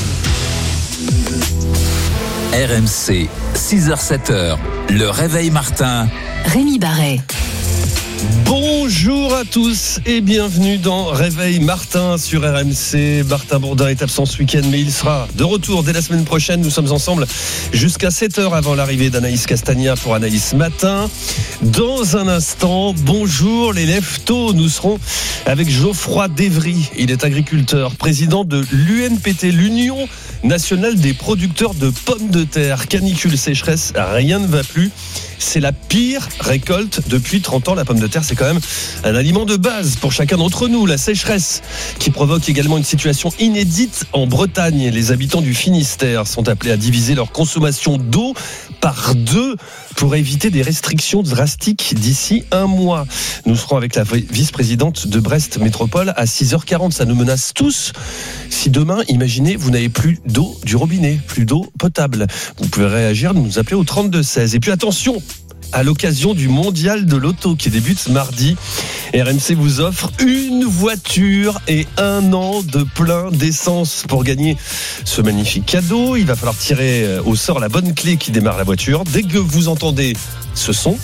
R M C, six heures sept heures, le réveil Martin.
Rémi Barret.
Bonjour à tous et bienvenue dans Réveil Martin sur R M C. Martin Bourdin est absent ce week-end, mais il sera de retour dès la semaine prochaine. Nous sommes ensemble jusqu'à sept heures avant l'arrivée d'Anaïs Castagna pour Anaïs Matin. Dans un instant, bonjour les leftos. Nous serons avec Geoffroy Dévry. Il est agriculteur, président de l'U N P T, l'Union nationale des producteurs de pommes de terre. Canicule, sécheresse, rien ne va plus. C'est la pire récolte depuis trente ans. La pomme de terre, c'est quand même un aliment de base pour chacun d'entre nous. La sécheresse qui provoque également une situation inédite en Bretagne. Les habitants du Finistère sont appelés à diviser leur consommation d'eau par deux pour éviter des restrictions drastiques d'ici un mois. Nous serons avec la vice-présidente de Brest Métropole à six heures quarante. Ça nous menace tous. Si demain, imaginez, vous n'avez plus d'eau du robinet, plus d'eau potable, vous pouvez réagir, nous appeler au trente-deux seize. Et puis attention, à l'occasion du mondial de l'auto qui débute mardi, R M C vous offre une voiture et un an de plein d'essence pour gagner ce magnifique cadeau. Il va falloir tirer au sort la bonne clé qui démarre la voiture. Dès que vous entendez ce son,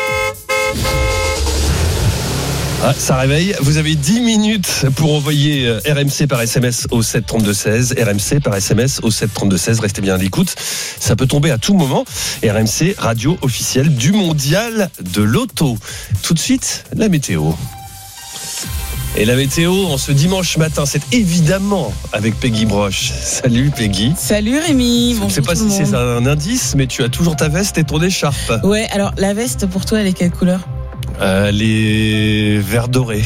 ah, ça réveille. Vous avez dix minutes pour envoyer R M C par S M S au sept trente-deux seize. R M C par S M S au sept trente-deux seize. Restez bien à l'écoute. Ça peut tomber à tout moment. R M C, radio officielle du mondial de l'auto. Tout de suite, la météo. Et la météo, en ce dimanche matin, c'est évidemment avec Peggy Broche. Salut Peggy.
Salut Rémi.
Je ne sais pas si c'est un indice, mais tu as toujours ta veste et ton écharpe.
Ouais, alors la veste pour toi, elle est quelle couleur ?
Euh, les verts dorés.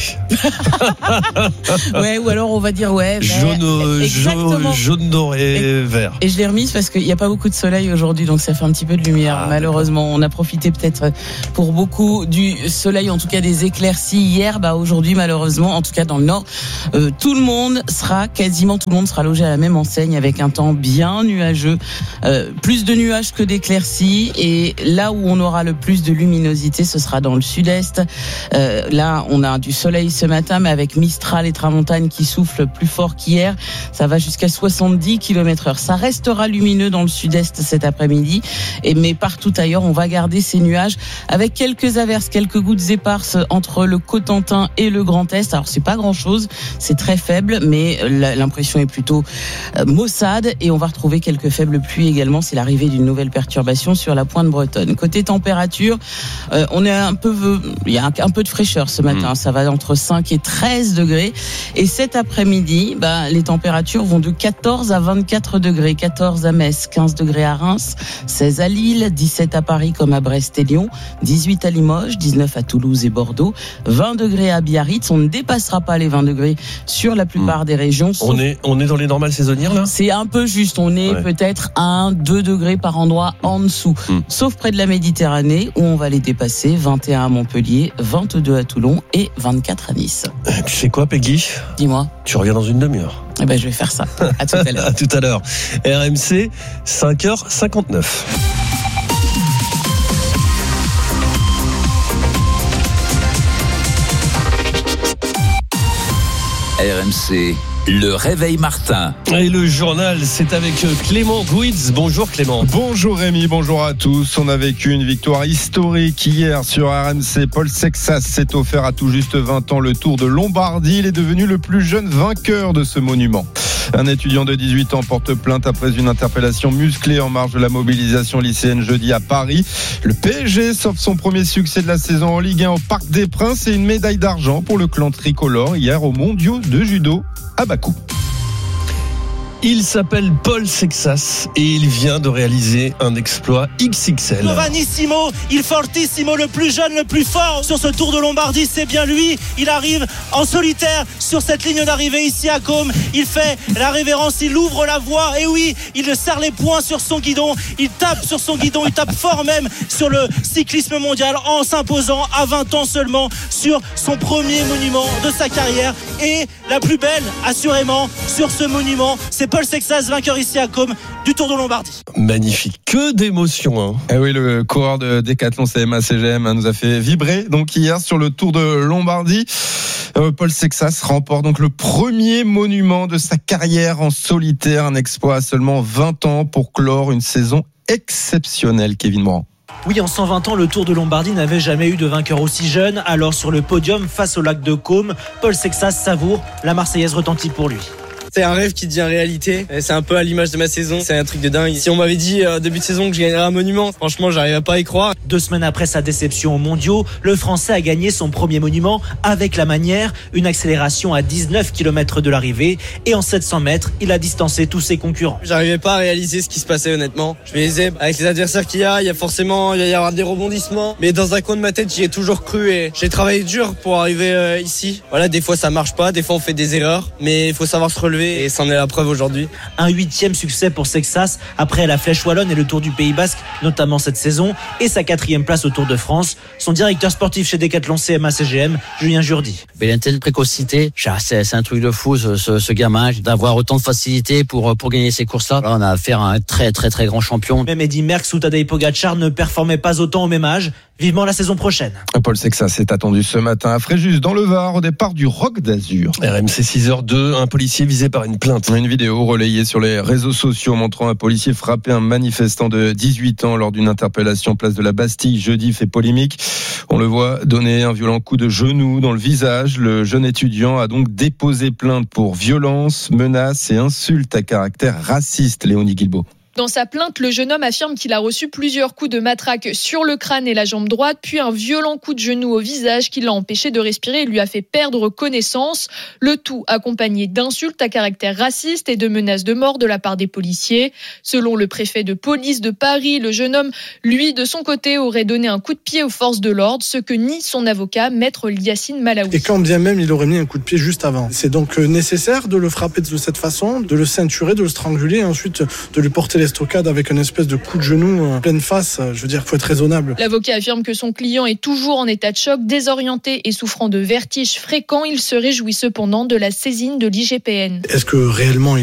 Ouais, ou alors on va dire ouais.
Jaune, jaune, jaune doré, et, vert.
Et je l'ai remise parce qu'il n'y a pas beaucoup de soleil aujourd'hui, donc ça fait un petit peu de lumière. Ah, malheureusement, d'accord. On a profité peut-être pour beaucoup du soleil, en tout cas des éclaircies hier. Bah aujourd'hui, malheureusement, en tout cas dans le nord, euh, tout le monde sera quasiment tout le monde sera logé à la même enseigne avec un temps bien nuageux, euh, plus de nuages que d'éclaircies. Et là où on aura le plus de luminosité, ce sera dans le sud-est. Euh, là, on a du soleil ce matin, mais avec Mistral et Tramontane qui soufflent plus fort qu'hier. Ça va jusqu'à soixante-dix kilomètres heure. Ça restera lumineux dans le sud-est cet après-midi. Et, mais partout ailleurs, on va garder ces nuages avec quelques averses, quelques gouttes éparses entre le Cotentin et le Grand Est. Alors, c'est pas grand-chose. C'est très faible, mais l'impression est plutôt maussade. Et on va retrouver quelques faibles pluies également. C'est l'arrivée d'une nouvelle perturbation sur la pointe bretonne. Côté température, euh, on est un peu... Il y a un peu de fraîcheur ce matin, mmh. Ça va entre cinq et treize degrés. Et cet après-midi, bah, les températures vont de quatorze à vingt-quatre degrés. quatorze à Metz, quinze degrés à Reims, seize à Lille, dix-sept à Paris comme à Brest et Lyon, dix-huit à Limoges, dix-neuf à Toulouse et Bordeaux, vingt degrés à Biarritz. On ne dépassera pas les vingt degrés sur la plupart mmh. des régions. Sauf...
On est, on est dans les normales saisonnières là ?
C'est un peu juste. On est ouais. peut-être à un, deux degrés par endroit en dessous. Mmh. Sauf près de la Méditerranée où on va les dépasser. vingt et un à Montpellier, vingt-deux à Toulon et vingt-quatre à Nice.
Tu sais quoi, Peggy ?
Dis-moi.
Tu reviens dans une demi-heure.
Eh ben, je vais faire ça. À tout à l'heure.
À tout à l'heure. R M C, cinq heures cinquante-neuf.
R M C, le réveil Martin.
Et le journal, c'est avec Clément Gouitz. Bonjour Clément.
Bonjour Rémi, bonjour à tous. On a vécu une victoire historique hier sur R M C. Paul Sexas s'est offert à tout juste vingt ans le Tour de Lombardie. Il est devenu le plus jeune vainqueur de ce monument. Un étudiant de dix-huit ans porte plainte après une interpellation musclée en marge de la mobilisation lycéenne jeudi à Paris. Le P S G s'offre son premier succès de la saison en Ligue un au Parc des Princes et une médaille d'argent pour le clan tricolore hier aux mondiaux de judo à Bakou.
Il s'appelle Paul Sexas et il vient de réaliser un exploit X X L.
Giovanissimo, il fortissimo, le plus jeune, le plus fort sur ce Tour de Lombardie, c'est bien lui. Il arrive en solitaire sur cette ligne d'arrivée ici à Côme. Il fait la révérence, il ouvre la voie et oui, il serre les poings sur son guidon. Il tape sur son guidon, il tape fort même sur le cyclisme mondial en s'imposant à vingt ans seulement sur son premier monument de sa carrière. Et la plus belle, assurément, sur ce monument, c'est Paul Sexas, vainqueur ici à Côme du Tour de Lombardie.
Magnifique, que d'émotions. Hein.
Eh oui, le coureur de Décathlon C M A C G M nous a fait vibrer donc hier sur le Tour de Lombardie. Euh, Paul Sexas remporte donc le premier monument de sa carrière en solitaire, un exploit à seulement vingt ans pour clore une saison exceptionnelle. Kevin Morand.
Oui, en cent vingt ans, le Tour de Lombardie n'avait jamais eu de vainqueur aussi jeune. Alors sur le podium, face au lac de Caume, Paul Sexas savoure, la Marseillaise retentit pour lui.
C'est un rêve qui devient réalité. C'est un peu à l'image de ma saison. C'est un truc de dingue. Si on m'avait dit euh, début de saison que je gagnerais un monument, franchement, j'arrivais pas à y croire.
Deux semaines après sa déception aux mondiaux, le Français a gagné son premier monument avec la manière, une accélération à dix-neuf kilomètres de l'arrivée. Et en sept cents mètres, il a distancé tous ses concurrents.
J'arrivais pas à réaliser ce qui se passait honnêtement. Je me disais, avec les adversaires qu'il y a, il y a forcément, il va y avoir des rebondissements. Mais dans un coin de ma tête, j'y ai toujours cru et j'ai travaillé dur pour arriver euh, ici. Voilà, des fois ça marche pas, des fois on fait des erreurs, mais il faut savoir se relever et c'en est la preuve aujourd'hui.
Un huitième succès pour Sexas après la Flèche Wallonne et le Tour du Pays Basque, notamment cette saison, et sa quatrième place au Tour de France. Son directeur sportif chez Decathlon C M A C G M, Julien Jourdi.
Il a une telle précocité, c'est, c'est un truc de fou ce, ce, ce gamin, d'avoir autant de facilité pour, pour gagner ces courses-là. Là, on a affaire à un très très très grand champion.
Même Eddy Merckx ou Tadej Pogacar ne performaient pas autant au même âge. Vivement la saison prochaine.
Paul Sexas est attendu ce matin à Fréjus, dans le Var, au départ du Rock d'Azur.
R M C six heures deux, un policier visé par une plainte.
Une vidéo relayée sur les réseaux sociaux montrant un policier frapper un manifestant de dix-huit ans lors d'une interpellation place de la Bastille jeudi fait polémique. On le voit donner un violent coup de genou dans le visage. Le jeune étudiant a donc déposé plainte pour violence, menace et insulte à caractère raciste. Léonie Guilbault.
Dans sa plainte, le jeune homme affirme qu'il a reçu plusieurs coups de matraque sur le crâne et la jambe droite, puis un violent coup de genou au visage qui l'a empêché de respirer et lui a fait perdre connaissance. Le tout accompagné d'insultes à caractère raciste et de menaces de mort de la part des policiers. Selon le préfet de police de Paris, le jeune homme, lui, de son côté, aurait donné un coup de pied aux forces de l'ordre, ce que nie son avocat, maître Yacine Malaoui.
Et quand bien même il aurait mis un coup de pied juste avant. C'est donc nécessaire de le frapper de cette façon, de le ceinturer, de le stranguler et ensuite de lui porter les l'estocade avec un espèce de coup de genou en pleine face. Je veux dire, il faut être raisonnable.
L'avocat affirme que son client est toujours en état de choc, désorienté et souffrant de vertiges fréquents. Il se réjouit cependant de la saisine de l'I G P N.
Est-ce que réellement il